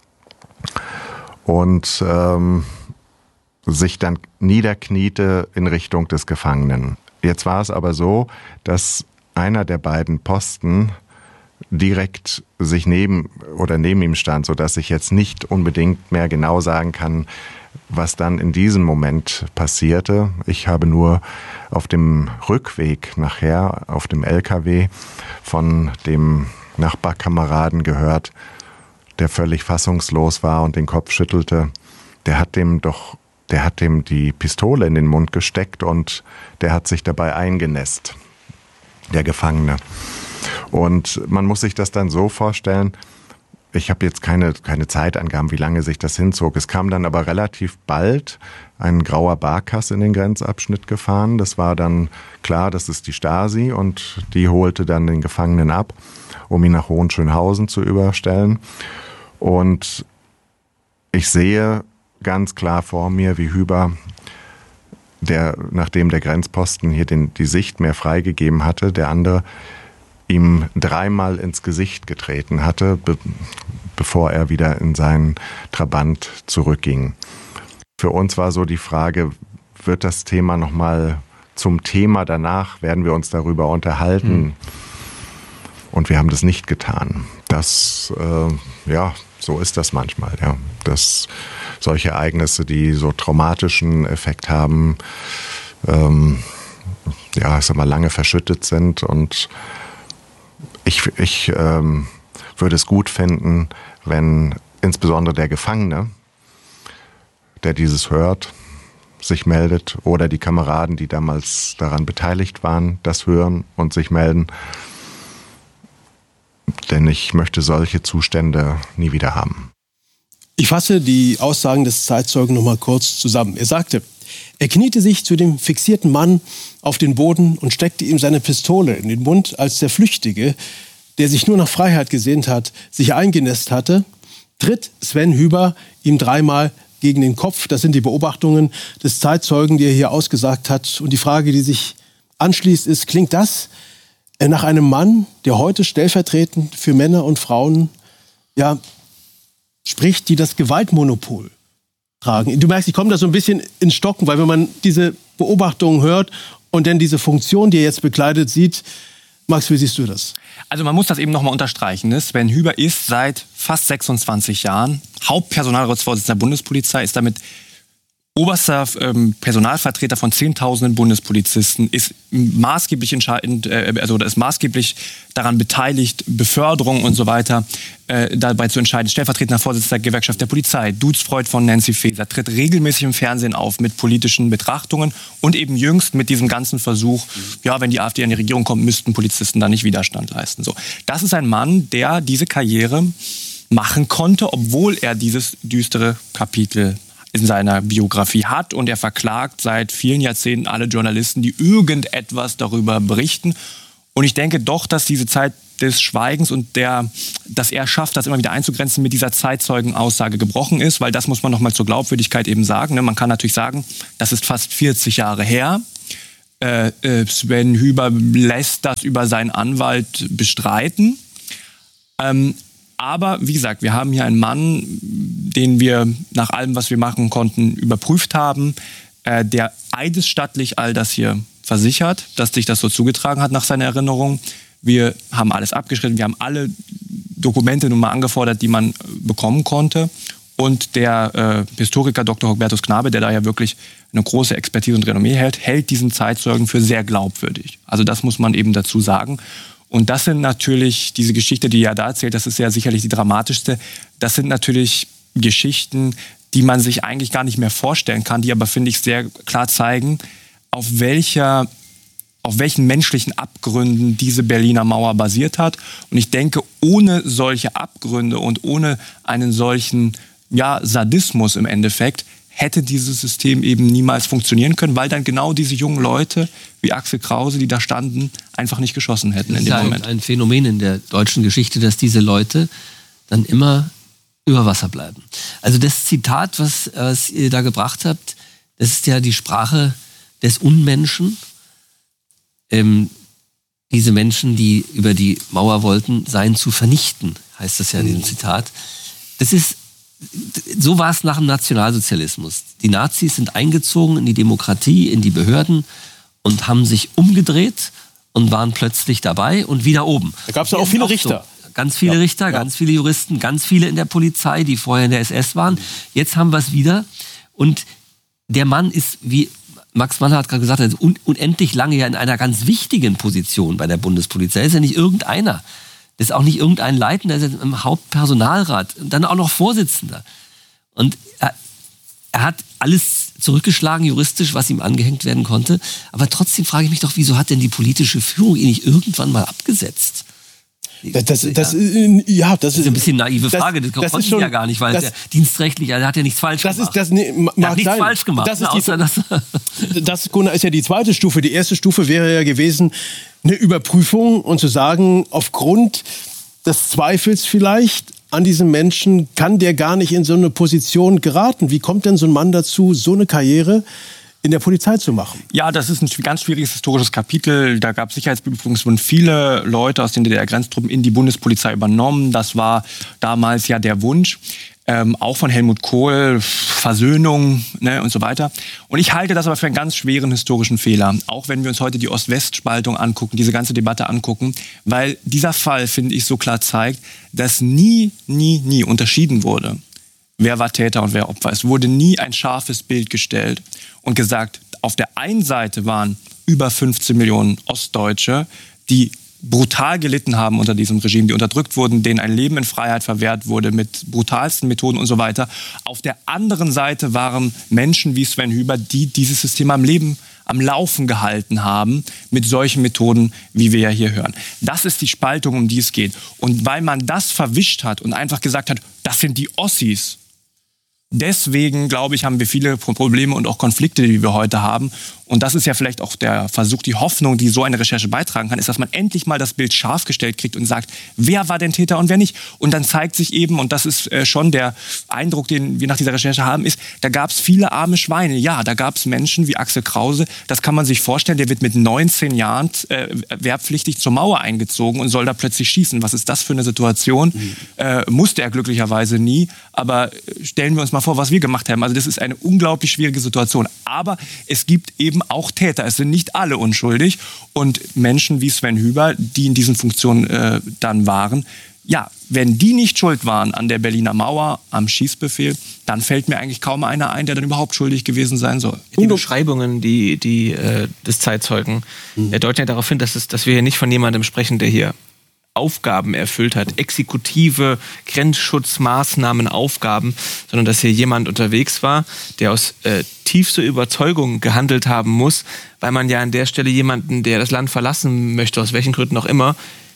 Und ähm, sich dann niederkniete in Richtung des Gefangenen. Jetzt war es aber so, dass einer der beiden Posten direkt sich neben oder neben ihm stand, sodass ich jetzt nicht unbedingt mehr genau sagen kann, was dann in diesem Moment passierte. Ich habe nur auf dem Rückweg nachher, auf dem L K W, von dem Nachbarkameraden gehört, der völlig fassungslos war und den Kopf schüttelte. Der hat dem doch, der hat dem die Pistole in den Mund gesteckt und der hat sich dabei eingenässt. Der Gefangene. Und man muss sich das dann so vorstellen, ich habe jetzt keine, keine Zeitangaben, wie lange sich das hinzog. Es kam dann aber relativ bald ein grauer Barkas in den Grenzabschnitt gefahren. Das war dann klar, das ist die Stasi und die holte dann den Gefangenen ab, um ihn nach Hohenschönhausen zu überstellen. Und ich sehe ganz klar vor mir, wie Hüber, der, nachdem der Grenzposten hier den, die Sicht mehr freigegeben hatte, der andere ihm dreimal ins Gesicht getreten hatte, be, bevor er wieder in seinen Trabant zurückging. Für uns war so die Frage, wird das Thema nochmal zum Thema danach, werden wir uns darüber unterhalten? Mhm. Und wir haben das nicht getan. Das, äh, ja, so ist das manchmal, ja. Das solche Ereignisse, die so traumatischen Effekt haben, ähm, ja, ich sag mal, lange verschüttet sind. Und ich, ich ähm, würde es gut finden, wenn insbesondere der Gefangene, der dieses hört, sich meldet oder die Kameraden, die damals daran beteiligt waren, das hören und sich melden. Denn ich möchte solche Zustände nie wieder haben. Ich fasse die Aussagen des Zeitzeugen noch mal kurz zusammen. Er sagte, er kniete sich zu dem fixierten Mann auf den Boden und steckte ihm seine Pistole in den Mund, als der Flüchtige, der sich nur nach Freiheit gesehnt hat, sich eingenässt hatte, tritt Sven Hüber ihm dreimal gegen den Kopf. Das sind die Beobachtungen des Zeitzeugen, die er hier ausgesagt hat. Und die Frage, die sich anschließt, ist, klingt das nach einem Mann, der heute stellvertretend für Männer und Frauen ja, spricht, die das Gewaltmonopol tragen? Du merkst, ich komme da so ein bisschen ins Stocken, weil wenn man diese Beobachtungen hört und dann diese Funktion, die er jetzt bekleidet, sieht, Max, wie siehst du das? Also man muss das eben nochmal unterstreichen. Ne? Sven Hüber ist seit fast sechsundzwanzig Jahren Hauptpersonalratsvorsitzender der Bundespolizei, ist damit oberster ähm, Personalvertreter von Zehntausenden Bundespolizisten, ist maßgeblich entscheidend, äh, also ist maßgeblich daran beteiligt, Beförderung und so weiter äh, dabei zu entscheiden. Stellvertretender Vorsitzender der Gewerkschaft der Polizei, Dudesfreund von Nancy Faeser, tritt regelmäßig im Fernsehen auf mit politischen Betrachtungen und eben jüngst mit diesem ganzen Versuch, ja, wenn die AfD an die Regierung kommt, müssten Polizisten da nicht Widerstand leisten. So, das ist ein Mann, der diese Karriere machen konnte, obwohl er dieses düstere Kapitel in seiner Biografie hat. Und er verklagt seit vielen Jahrzehnten alle Journalisten, die irgendetwas darüber berichten. Und ich denke doch, dass diese Zeit des Schweigens und der, dass er schafft, das immer wieder einzugrenzen, mit dieser Zeitzeugenaussage gebrochen ist, weil das muss man nochmal zur Glaubwürdigkeit eben sagen. Man kann natürlich sagen, das ist fast vierzig Jahre her. Äh, Sven Hyber lässt das über seinen Anwalt bestreiten. Ähm, aber wie gesagt, wir haben hier einen Mann, den wir nach allem, was wir machen konnten, überprüft haben, äh, der eidesstattlich all das hier versichert, dass sich das so zugetragen hat nach seiner Erinnerung. Wir haben alles abgeschritten, wir haben alle Dokumente nun mal angefordert, die man bekommen konnte. Und der äh, Historiker Doktor Hubertus Knabe, der da ja wirklich eine große Expertise und Renommee hält, hält diesen Zeitzeugen für sehr glaubwürdig. Also das muss man eben dazu sagen. Und das sind natürlich, diese Geschichte, die er da erzählt, das ist ja sicherlich die dramatischste, das sind natürlich Geschichten, die man sich eigentlich gar nicht mehr vorstellen kann, die aber, finde ich, sehr klar zeigen, auf welcher auf welchen menschlichen Abgründen diese Berliner Mauer basiert hat. Und ich denke, ohne solche Abgründe und ohne einen solchen ja, Sadismus im Endeffekt, hätte dieses System eben niemals funktionieren können, weil dann genau diese jungen Leute wie Axel Krause, die da standen, einfach nicht geschossen hätten in dem ein, Moment. Ein Phänomen in der deutschen Geschichte, dass diese Leute dann immer über Wasser bleiben. Also das Zitat, was, was ihr da gebracht habt, das ist ja die Sprache des Unmenschen. Ähm, diese Menschen, die über die Mauer wollten, seien zu vernichten, heißt das ja in diesem Zitat. Das ist, so war es nach dem Nationalsozialismus. Die Nazis sind eingezogen in die Demokratie, in die Behörden und haben sich umgedreht und waren plötzlich dabei und wieder oben. Da gab es ja auch viele Richter. So. Ganz viele ja. Richter, ja. ganz viele Juristen, ganz viele in der Polizei, die vorher in der S S waren. Jetzt haben wir es wieder. Und der Mann ist, wie Max Mann hat gerade gesagt, er ist un- unendlich lange ja in einer ganz wichtigen Position bei der Bundespolizei. Er ist ja nicht irgendeiner. Das ist auch nicht irgendein Leitender, der ist im Hauptpersonalrat und dann auch noch Vorsitzender. Und er, er hat alles zurückgeschlagen juristisch, was ihm angehängt werden konnte. Aber trotzdem frage ich mich doch, wieso hat denn die politische Führung ihn nicht irgendwann mal abgesetzt? Das, das, das, ja. ja, das, das ist ein bisschen eine naive das, Frage, das, das konnte ich ja gar nicht, weil das, der dienstrechtlich, er hat ja nichts falsch das gemacht. Ist, das nee, mag er hat nichts sein. falsch gemacht. Das ist, ne, die, das, das, Gunnar, ist ja die zweite Stufe. Die erste Stufe wäre ja gewesen, eine Überprüfung und zu sagen, aufgrund des Zweifels vielleicht an diesem Menschen kann der gar nicht in so eine Position geraten. Wie kommt denn so ein Mann dazu, so eine Karriere in der Polizei zu machen? Ja, das ist ein ganz schwieriges historisches Kapitel. Da gab es Sicherheitsprüfungen, es wurden viele Leute aus den D D R-Grenztruppen in die Bundespolizei übernommen. Das war damals ja der Wunsch, ähm, auch von Helmut Kohl, Versöhnung, ne, und so weiter. Und ich halte das aber für einen ganz schweren historischen Fehler, auch wenn wir uns heute die Ost-West-Spaltung angucken, diese ganze Debatte angucken, weil dieser Fall, finde ich, so klar zeigt, dass nie, nie, nie unterschieden wurde, wer war Täter und wer Opfer. Es wurde nie ein scharfes Bild gestellt und gesagt, auf der einen Seite waren über fünfzehn Millionen Ostdeutsche, die brutal gelitten haben unter diesem Regime, die unterdrückt wurden, denen ein Leben in Freiheit verwehrt wurde mit brutalsten Methoden und so weiter. Auf der anderen Seite waren Menschen wie Sven Hyber, die dieses System am Leben, am Laufen gehalten haben mit solchen Methoden, wie wir ja hier hören. Das ist die Spaltung, um die es geht. Und weil man das verwischt hat und einfach gesagt hat, das sind die Ossis, deswegen, glaube ich, haben wir viele Probleme und auch Konflikte, die wir heute haben. Und das ist ja vielleicht auch der Versuch, die Hoffnung, die so eine Recherche beitragen kann, ist, dass man endlich mal das Bild scharf gestellt kriegt und sagt, wer war denn Täter und wer nicht. Und dann zeigt sich eben, und das ist äh, schon der Eindruck, den wir nach dieser Recherche haben, ist, da gab es viele arme Schweine. Ja, da gab es Menschen wie Axel Krause, das kann man sich vorstellen, der wird mit neunzehn Jahren äh, wehrpflichtig zur Mauer eingezogen und soll da plötzlich schießen. Was ist das für eine Situation? Mhm. Äh, musste er glücklicherweise nie, aber stellen wir uns mal vor, was wir gemacht haben. Also das ist eine unglaublich schwierige Situation. Aber es gibt eben auch Täter. Es sind nicht alle unschuldig. Und Menschen wie Sven Hyber, die in diesen Funktionen äh, dann waren, ja, wenn die nicht schuld waren an der Berliner Mauer, am Schießbefehl, dann fällt mir eigentlich kaum einer ein, der dann überhaupt schuldig gewesen sein soll. Die Beschreibungen die, die, äh, des Zeitzeugen mhm. deuten ja darauf hin, dass, es, dass wir hier nicht von jemandem sprechen, der hier Aufgaben erfüllt hat, exekutive Grenzschutzmaßnahmen, Aufgaben, sondern dass hier jemand unterwegs war, der aus äh, tiefster Überzeugung gehandelt haben muss, weil man ja an der Stelle jemanden, der das Land verlassen möchte, aus welchen Gründen auch immer,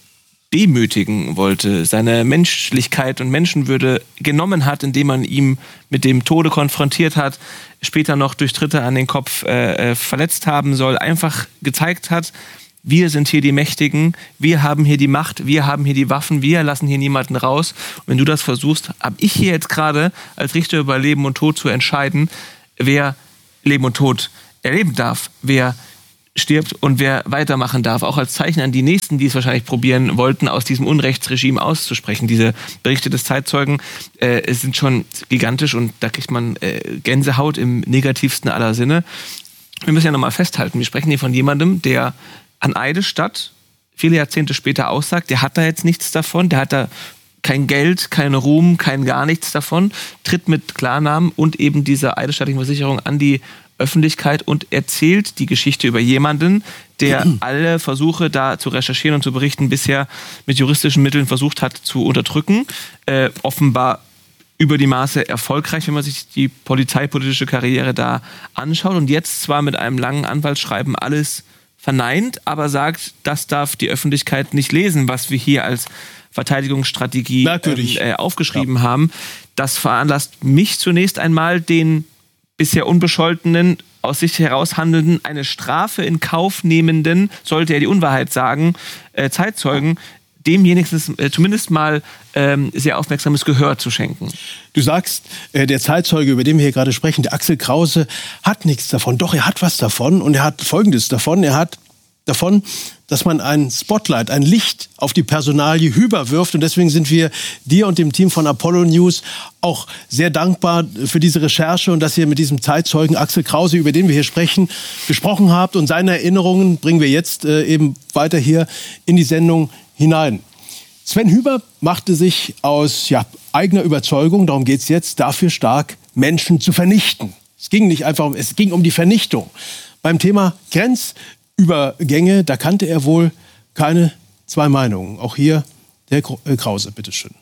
demütigen wollte, seine Menschlichkeit und Menschenwürde genommen hat, indem man ihm mit dem Tode konfrontiert hat, später noch durch Tritte an den Kopf äh, verletzt haben soll, einfach gezeigt hat, wir sind hier die Mächtigen, wir haben hier die Macht, wir haben hier die Waffen, wir lassen hier niemanden raus. Und wenn du das versuchst, habe ich hier jetzt gerade als Richter über Leben und Tod zu entscheiden, wer Leben und Tod erleben darf, wer stirbt und wer weitermachen darf. Auch als Zeichen an die Nächsten, die es wahrscheinlich probieren wollten, aus diesem Unrechtsregime auszusprechen. Diese Berichte des Zeitzeugen äh, sind schon gigantisch und da kriegt man äh, Gänsehaut im negativsten aller Sinne. Wir müssen ja nochmal festhalten, wir sprechen hier von jemandem, der an Eidesstadt viele Jahrzehnte später aussagt, der hat da jetzt nichts davon, der hat da kein Geld, kein Ruhm, kein gar nichts davon, tritt mit Klarnamen und eben dieser eidesstattlichen Versicherung an die Öffentlichkeit und erzählt die Geschichte über jemanden, der alle Versuche da zu recherchieren und zu berichten bisher mit juristischen Mitteln versucht hat zu unterdrücken. Äh, offenbar über die Maße erfolgreich, wenn man sich die polizeipolitische Karriere da anschaut und jetzt zwar mit einem langen Anwaltsschreiben alles verneint, aber sagt, das darf die Öffentlichkeit nicht lesen, was wir hier als Verteidigungsstrategie ähm, äh, aufgeschrieben ja. haben. Das veranlasst mich zunächst einmal, den bisher unbescholtenen, aus sich heraus handelnden, eine Strafe in Kauf nehmenden, sollte er die Unwahrheit sagen, äh, Zeitzeugen, demjenigen äh, zumindest mal ähm, sehr aufmerksames Gehör zu schenken. Du sagst, äh, der Zeitzeuge, über den wir hier gerade sprechen, der Axel Krause, hat nichts davon. Doch, er hat was davon und er hat Folgendes davon. Er hat davon, dass man ein Spotlight, ein Licht auf die Personalie Hüber wirft. Und deswegen sind wir dir und dem Team von Apollo News auch sehr dankbar für diese Recherche und dass ihr mit diesem Zeitzeugen Axel Krause, über den wir hier sprechen, gesprochen habt. Und seine Erinnerungen bringen wir jetzt äh, eben weiter hier in die Sendung hinein. Sven Hüber machte sich aus ja, eigener Überzeugung, darum geht es jetzt, dafür stark, Menschen zu vernichten. Es ging nicht einfach um, es ging um die Vernichtung. Beim Thema Grenzübergänge, da kannte er wohl keine zwei Meinungen. Auch hier der Krause, bitteschön.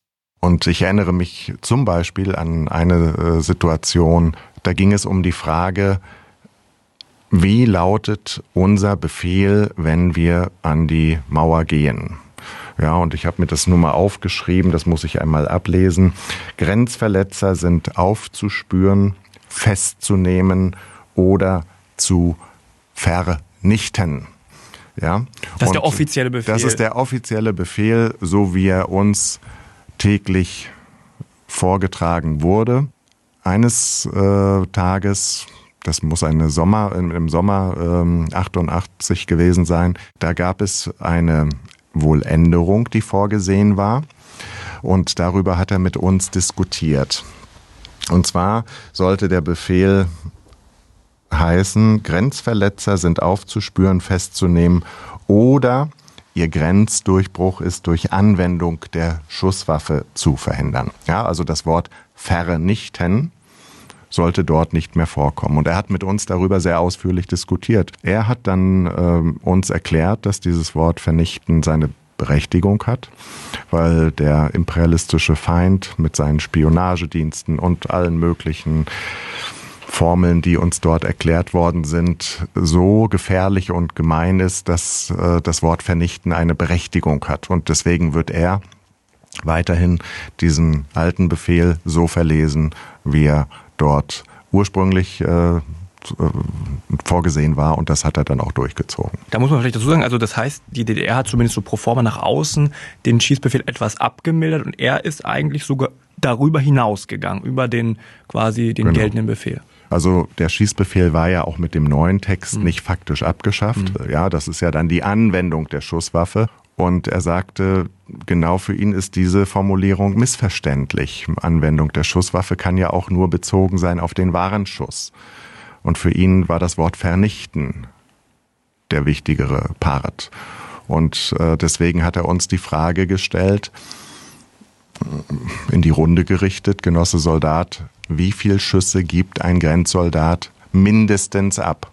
Und ich erinnere mich zum Beispiel an eine äh, Situation, da ging es um die Frage, wie lautet unser Befehl, wenn wir an die Mauer gehen? Ja, und ich habe mir das nur mal aufgeschrieben, das muss ich einmal ablesen. Grenzverletzer sind aufzuspüren, festzunehmen oder zu vernichten. Ja? Das ist und der offizielle Befehl. Das ist der offizielle Befehl, so wie er uns täglich vorgetragen wurde. Eines äh, Tages, das muss eine Sommer, im Sommer ähm, achtundachtzig gewesen sein, da gab es eine wohl Änderung, die vorgesehen war. Und darüber hat er mit uns diskutiert. Und zwar sollte der Befehl heißen, Grenzverletzer sind aufzuspüren, festzunehmen oder ihr Grenzdurchbruch ist durch Anwendung der Schusswaffe zu verhindern. Ja, also das Wort vernichten sollte dort nicht mehr vorkommen. Und er hat mit uns darüber sehr ausführlich diskutiert. Er hat dann ähm, uns erklärt, dass dieses Wort vernichten seine Berechtigung hat, weil der imperialistische Feind mit seinen Spionagediensten und allen möglichen Formeln, die uns dort erklärt worden sind, so gefährlich und gemein ist, dass äh, das Wort vernichten eine Berechtigung hat. Und deswegen wird er weiterhin diesen alten Befehl so verlesen, wie er dort ursprünglich äh, vorgesehen war, und das hat er dann auch durchgezogen. Da muss man vielleicht dazu sagen, also das heißt, die D D R hat zumindest so pro forma nach außen den Schießbefehl etwas abgemildert und er ist eigentlich sogar darüber hinausgegangen, über den quasi den genau. geltenden Befehl. Also der Schießbefehl war ja auch mit dem neuen Text mhm. nicht faktisch abgeschafft. Mhm. Ja, das ist ja dann die Anwendung der Schusswaffe. Und er sagte, genau für ihn ist diese Formulierung missverständlich. Anwendung der Schusswaffe kann ja auch nur bezogen sein auf den Warenschuss. Und für ihn war das Wort vernichten der wichtigere Part. Und äh, deswegen hat er uns die Frage gestellt, in die Runde gerichtet, Genosse Soldat, wie viel Schüsse gibt ein Grenzsoldat mindestens ab?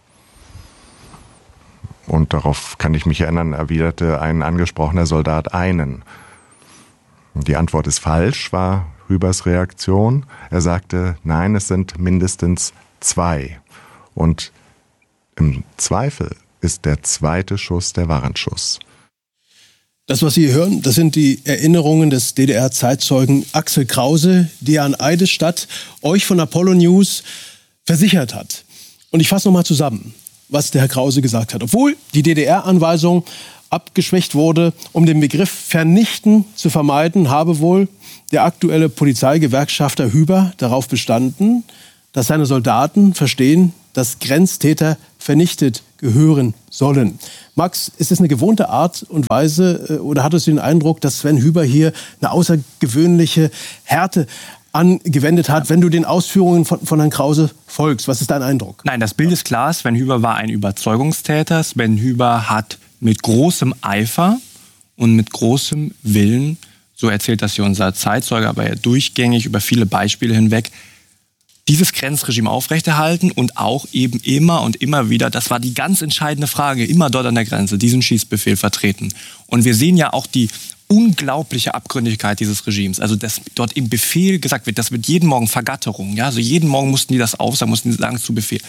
Und darauf kann ich mich erinnern, erwiderte ein angesprochener Soldat einen. Die Antwort ist falsch, war Hübers Reaktion. Er sagte, nein, es sind mindestens zwei. Und im Zweifel ist der zweite Schuss der Warenschuss. Das, was Sie hören, das sind die Erinnerungen des D D R-Zeitzeugen Axel Krause, der an Eidesstadt euch von Apollo News versichert hat. Und ich fasse nochmal zusammen, was der Herr Krause gesagt hat. Obwohl die D D R-Anweisung abgeschwächt wurde, um den Begriff vernichten zu vermeiden, habe wohl der aktuelle Polizeigewerkschafter Hüber darauf bestanden, dass seine Soldaten verstehen, dass Grenztäter vernichtet gehören sollen. Max, ist es eine gewohnte Art und Weise oder hattest du den Eindruck, dass Sven Hüber hier eine außergewöhnliche Härte angewendet hat, wenn du den Ausführungen von, von Herrn Krause folgst? Was ist dein Eindruck? Nein, das Bild ist klar. Sven Hüber war ein Überzeugungstäter. Sven Hüber hat mit großem Eifer und mit großem Willen, so erzählt das hier unser Zeitzeuge, aber ja durchgängig über viele Beispiele hinweg, dieses Grenzregime aufrechterhalten und auch eben immer und immer wieder, das war die ganz entscheidende Frage, immer dort an der Grenze, diesen Schießbefehl vertreten. Und wir sehen ja auch die unglaubliche Abgründigkeit dieses Regimes. Also dass dort im Befehl gesagt wird, das wird jeden Morgen Vergatterung. Ja? Also jeden Morgen mussten die das aufsagen, mussten die sagen zu Befehl.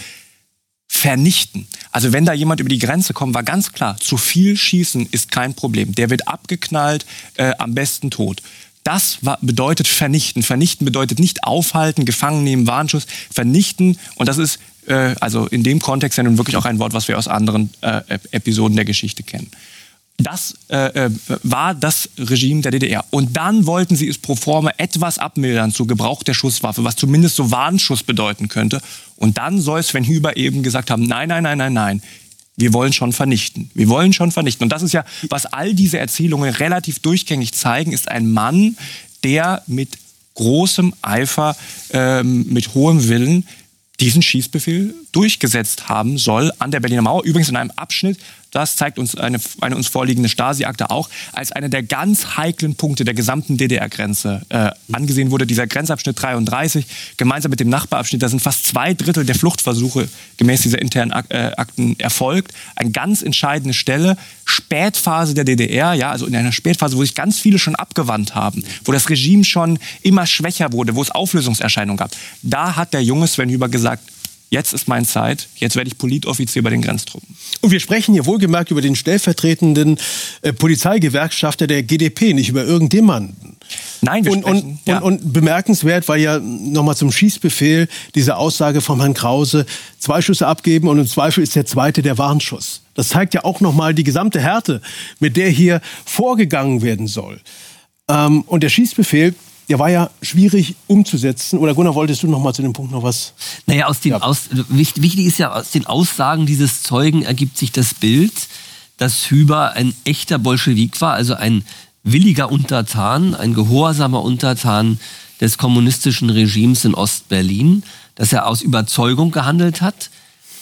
Vernichten. Also wenn da jemand über die Grenze kommt, war ganz klar, zu viel schießen ist kein Problem. Der wird abgeknallt, äh, am besten tot. Das war, bedeutet vernichten. Vernichten bedeutet nicht aufhalten, gefangen nehmen, Warnschuss. Vernichten, und das ist äh, also in dem Kontext ja nun wirklich auch ein Wort, was wir aus anderen äh, Episoden der Geschichte kennen. Das äh, war das Regime der D D R. Und dann wollten sie es pro forma etwas abmildern zu Gebrauch der Schusswaffe, was zumindest so Warnschuss bedeuten könnte. Und dann soll Sven Hüber eben gesagt haben, nein, nein, nein, nein, nein. Wir wollen schon vernichten. Wir wollen schon vernichten. Und das ist ja, was all diese Erzählungen relativ durchgängig zeigen, ist ein Mann, der mit großem Eifer, ähm, mit hohem Willen diesen Schießbefehl durchgesetzt haben soll an der Berliner Mauer. Übrigens in einem Abschnitt, das zeigt uns eine, eine uns vorliegende Stasi-Akte auch, als einer der ganz heiklen Punkte der gesamten D D R-Grenze äh, angesehen wurde. Dieser Grenzabschnitt dreiunddreißig, gemeinsam mit dem Nachbarabschnitt, da sind fast zwei Drittel der Fluchtversuche gemäß dieser internen Ak äh, Akten erfolgt. Eine ganz entscheidende Stelle, Spätphase der D D R, ja, also in einer Spätphase, wo sich ganz viele schon abgewandt haben, wo das Regime schon immer schwächer wurde, wo es Auflösungserscheinungen gab. Da hat der junge Sven Hüber gesagt, jetzt ist meine Zeit, jetzt werde ich Politoffizier bei den Grenztruppen. Und wir sprechen hier wohlgemerkt über den stellvertretenden äh, Polizeigewerkschafter der G D P, nicht über irgendjemanden. Nein, wir und, sprechen... Und, ja. und, und bemerkenswert war ja nochmal zum Schießbefehl diese Aussage von Herrn Krause, zwei Schüsse abgeben und im Zweifel ist der zweite der Warnschuss. Das zeigt ja auch nochmal die gesamte Härte, mit der hier vorgegangen werden soll. Ähm, und der Schießbefehl, der war ja schwierig umzusetzen. Oder Gunnar, wolltest du noch mal zu dem Punkt noch was? Naja, aus den, ja. aus, wichtig ist ja, aus den Aussagen dieses Zeugen ergibt sich das Bild, dass Hüber ein echter Bolschewik war, also ein williger Untertan, ein gehorsamer Untertan des kommunistischen Regimes in Ostberlin, dass er aus Überzeugung gehandelt hat.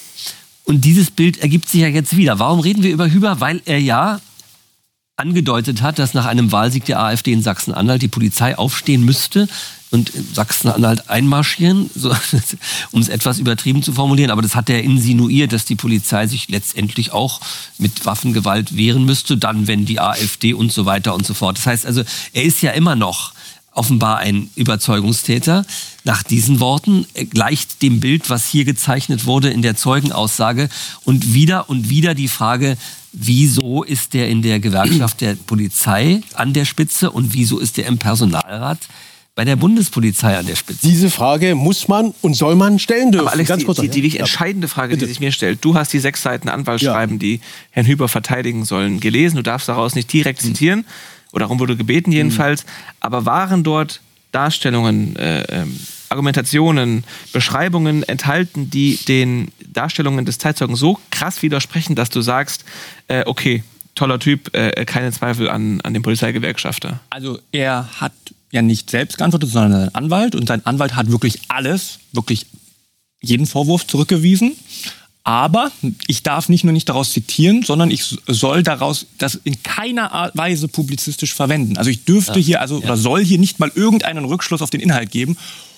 Und dieses Bild ergibt sich ja jetzt wieder. Warum reden wir über Hüber? Weil er ja angedeutet hat, dass nach einem Wahlsieg der AfD in Sachsen-Anhalt die Polizei aufstehen müsste und in Sachsen-Anhalt einmarschieren, so, um es etwas übertrieben zu formulieren. Aber das hat er insinuiert, dass die Polizei sich letztendlich auch mit Waffengewalt wehren müsste, dann wenn die AfD und so weiter und so fort. Das heißt also, er ist ja immer noch offenbar ein Überzeugungstäter. Nach diesen Worten gleicht dem Bild, was hier gezeichnet wurde in der Zeugenaussage. Und wieder und wieder die Frage, wieso ist der in der Gewerkschaft der Polizei an der Spitze und wieso ist der im Personalrat bei der Bundespolizei an der Spitze? Diese Frage muss man und soll man stellen dürfen. Aber Alex, Ganz die, kurz, die, die, die ja. entscheidende Frage, Bitte. die sich mir stellt, du hast die sechs Seiten Anwaltsschreiben, ja. die Herrn Hüber verteidigen sollen, gelesen. Du darfst daraus nicht direkt mhm. zitieren, oder darum wurde gebeten jedenfalls. Mhm. Aber waren dort Darstellungen, äh, ähm, Argumentationen, Beschreibungen enthalten, die den Darstellungen des Zeitzeugen so krass widersprechen, dass du sagst, äh, okay, toller Typ, äh, keine Zweifel an, an den Polizeigewerkschafter? Also er hat ja nicht selbst geantwortet, sondern sein Anwalt. Und sein Anwalt hat wirklich alles, wirklich jeden Vorwurf zurückgewiesen. Aber ich darf nicht nur nicht daraus zitieren, sondern ich soll daraus das in keiner Weise publizistisch verwenden. Also ich dürfte ja, hier, also ja. oder soll hier nicht mal irgendeinen Rückschluss auf den Inhalt geben.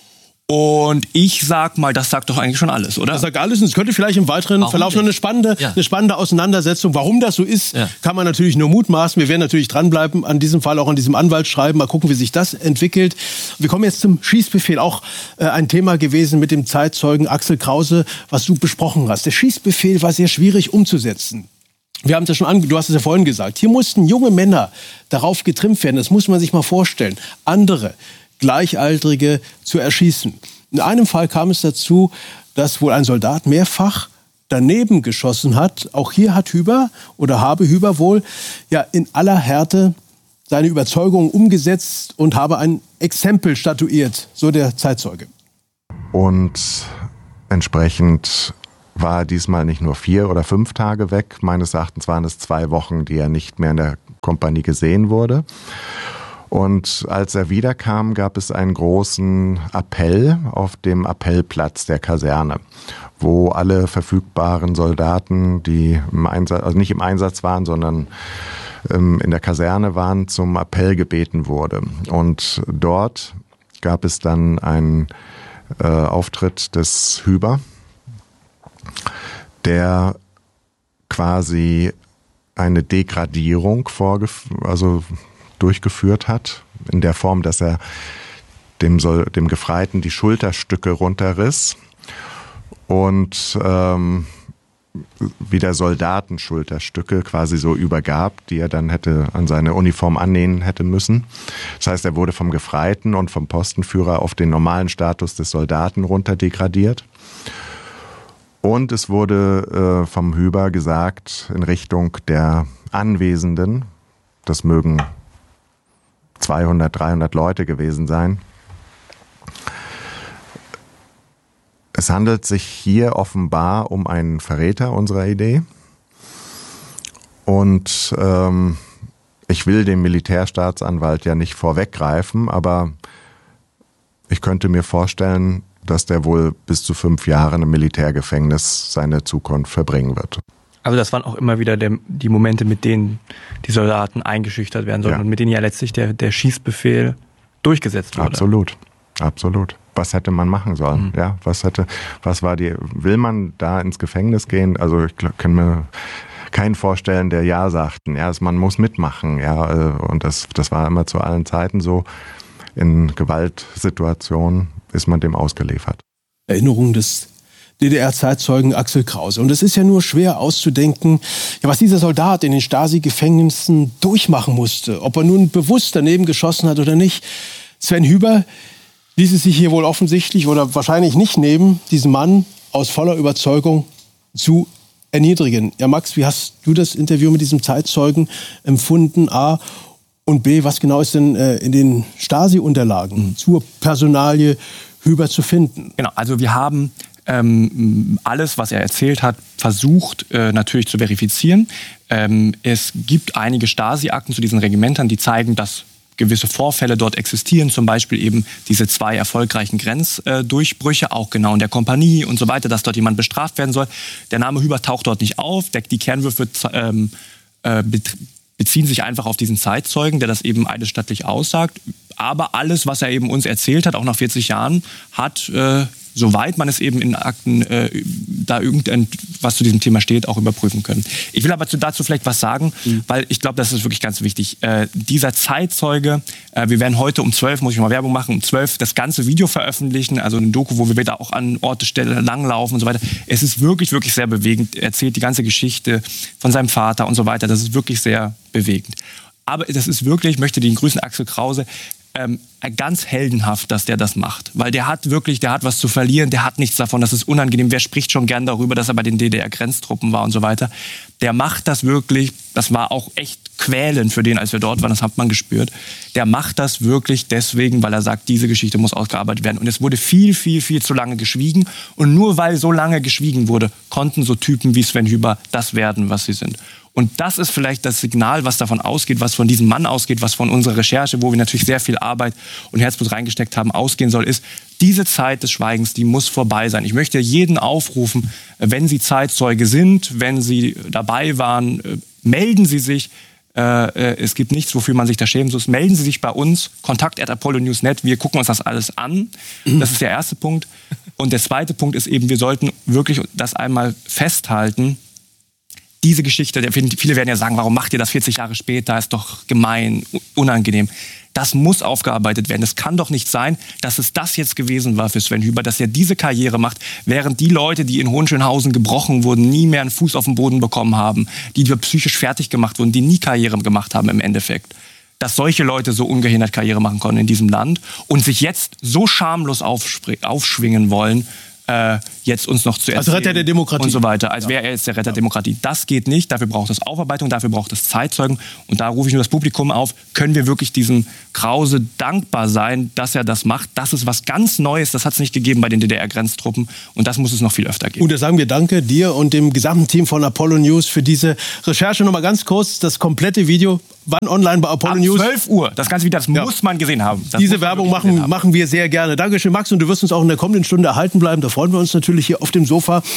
Und ich sag mal, das sagt doch eigentlich schon alles, oder? Das sagt alles und es könnte vielleicht im weiteren warum Verlauf noch eine spannende, ja. eine spannende Auseinandersetzung. Warum das so ist, ja. kann man natürlich nur mutmaßen. Wir werden natürlich dranbleiben, an diesem Fall auch an diesem Anwaltsschreiben. Mal gucken, wie sich das entwickelt. Wir kommen jetzt zum Schießbefehl. Auch äh, ein Thema gewesen mit dem Zeitzeugen Axel Krause, was du besprochen hast. Der Schießbefehl war sehr schwierig umzusetzen. Wir haben es ja schon ange- du hast es ja vorhin gesagt, hier mussten junge Männer darauf getrimmt werden, das muss man sich mal vorstellen, andere Gleichaltrige zu erschießen. In einem Fall kam es dazu, dass wohl ein Soldat mehrfach daneben geschossen hat. Auch hier hat Hüber oder habe Hüber wohl ja in aller Härte seine Überzeugung umgesetzt und habe ein Exempel statuiert, so der Zeitzeuge. Und entsprechend war er diesmal nicht nur vier oder fünf Tage weg. Meines Erachtens waren es zwei Wochen, die er nicht mehr in der Kompanie gesehen wurde. Und als er wiederkam, gab es einen großen Appell auf dem Appellplatz der Kaserne, wo alle verfügbaren Soldaten, die im Einsatz, also nicht im Einsatz waren, sondern ähm, in der Kaserne waren, zum Appell gebeten wurde. Und dort gab es dann einen äh, Auftritt des Hüber, der quasi eine Degradierung vorgef- also durchgeführt hat, in der Form, dass er dem, Sol- dem Gefreiten die Schulterstücke runterriss und ähm, wieder Soldatenschulterstücke quasi so übergab, die er dann hätte an seine Uniform annähen hätte müssen. Das heißt, er wurde vom Gefreiten und vom Postenführer auf den normalen Status des Soldaten runter degradiert. Und es wurde äh, vom Hüber gesagt in Richtung der Anwesenden, das mögen zweihundert, dreihundert Leute gewesen sein. Es handelt sich hier offenbar um einen Verräter unserer Idee. Und ähm, ich will dem Militärstaatsanwalt ja nicht vorweggreifen, aber ich könnte mir vorstellen, dass der wohl bis zu fünf Jahre im Militärgefängnis seine Zukunft verbringen wird. Also das waren auch immer wieder der, die Momente, mit denen die Soldaten eingeschüchtert werden sollen, ja, und mit denen ja letztlich der, der Schießbefehl durchgesetzt wurde. Absolut, absolut. Was hätte man machen sollen? Mhm. Ja, was hätte, was war die? Will man da ins Gefängnis gehen? Also ich kann mir keinen vorstellen, der ja sagten. Ja, man muss mitmachen. Ja, und das, das war immer zu allen Zeiten so. In Gewaltsituationen ist man dem ausgeliefert. Erinnerung des D D R-Zeitzeugen Axel Krause. Und es ist ja nur schwer auszudenken, ja, was dieser Soldat in den Stasi-Gefängnissen durchmachen musste. Ob er nun bewusst daneben geschossen hat oder nicht. Sven Hüber ließ es sich hier wohl offensichtlich oder wahrscheinlich nicht nehmen, diesen Mann aus voller Überzeugung zu erniedrigen. Ja, Max, wie hast du das Interview mit diesem Zeitzeugen empfunden? A. Und B, was genau ist denn äh, in den Stasi-Unterlagen mhm. zur Personalie Hüber zu finden? Genau, also wir haben ähm, alles, was er erzählt hat, versucht äh, natürlich zu verifizieren. Ähm, es gibt einige Stasi-Akten zu diesen Regimentern, die zeigen, dass gewisse Vorfälle dort existieren, zum Beispiel eben diese zwei erfolgreichen Grenzdurchbrüche, auch genau in der Kompanie und so weiter, dass dort jemand bestraft werden soll. Der Name Hüber taucht dort nicht auf, der, die Kernwürfe ähm, äh, beziehen sich einfach auf diesen Zeitzeugen, der das eben eidesstattlich aussagt. Aber alles, was er eben uns erzählt hat, auch nach vierzig Jahren, hat, äh, soweit man es eben in Akten, äh, da irgendwas zu diesem Thema steht, auch überprüfen können. Ich will aber dazu vielleicht was sagen, mhm. weil ich glaube, das ist wirklich ganz wichtig. Äh, dieser Zeitzeuge, äh, wir werden heute um zwölf, muss ich mal Werbung machen, um zwölf das ganze Video veröffentlichen, also eine Doku, wo wir wieder auch an Orte, Stelle langlaufen und so weiter. Es ist wirklich, wirklich sehr bewegend. Er erzählt die ganze Geschichte von seinem Vater und so weiter. Das ist wirklich sehr bewegend. Aber das ist wirklich, ich möchte den grüßen Axel Krause, Ähm, ganz heldenhaft, dass der das macht. Weil der hat wirklich, der hat was zu verlieren, der hat nichts davon, das ist unangenehm. Wer spricht schon gern darüber, dass er bei den D D R-Grenztruppen war und so weiter. Der macht das wirklich, das war auch echt quälend für den, als wir dort waren, das hat man gespürt. Der macht das wirklich deswegen, weil er sagt, diese Geschichte muss ausgearbeitet werden. Und es wurde viel, viel, viel zu lange geschwiegen. Und nur weil so lange geschwiegen wurde, konnten so Typen wie Sven Hüber das werden, was sie sind. Und das ist vielleicht das Signal, was davon ausgeht, was von diesem Mann ausgeht, was von unserer Recherche, wo wir natürlich sehr viel Arbeit und Herzblut reingesteckt haben, ausgehen soll, ist, diese Zeit des Schweigens, die muss vorbei sein. Ich möchte jeden aufrufen, wenn Sie Zeitzeuge sind, wenn Sie dabei waren, melden Sie sich. Es gibt nichts, wofür man sich da schämen muss. Melden Sie sich bei uns, kontakt at apollo news punkt net. Wir gucken uns das alles an. Das ist der erste Punkt. Und der zweite Punkt ist eben, wir sollten wirklich das einmal festhalten, diese Geschichte, viele werden ja sagen, warum macht ihr das vierzig Jahre später, ist doch gemein, unangenehm. Das muss aufgearbeitet werden. Es kann doch nicht sein, dass es das jetzt gewesen war für Sven Hüber, dass er diese Karriere macht, während die Leute, die in Hohenschönhausen gebrochen wurden, nie mehr einen Fuß auf den Boden bekommen haben, die psychisch fertig gemacht wurden, die nie Karriere gemacht haben im Endeffekt. Dass solche Leute so ungehindert Karriere machen konnten in diesem Land und sich jetzt so schamlos aufschwingen wollen, äh, jetzt uns noch zu erzählen. Als Retter der Demokratie. Und so weiter, als wäre er jetzt der Retter der Demokratie. Das geht nicht, dafür braucht es Aufarbeitung, dafür braucht es Zeitzeugen. Und da rufe ich nur das Publikum auf, können wir wirklich diesem Krause dankbar sein, dass er das macht. Das ist was ganz Neues, das hat es nicht gegeben bei den D D R-Grenztruppen. Und das muss es noch viel öfter geben. Und da sagen wir danke dir und dem gesamten Team von Apollo News für diese Recherche. Noch mal ganz kurz, das komplette Video, wann online bei Apollo Ab News? zwölf Uhr, das ganze Video, das ja. muss man gesehen haben. Das Diese Werbung machen, machen wir sehr gerne. Dankeschön, Max, und du wirst uns auch in der kommenden Stunde erhalten bleiben. Da freuen wir uns natürlich hier auf dem Sofa.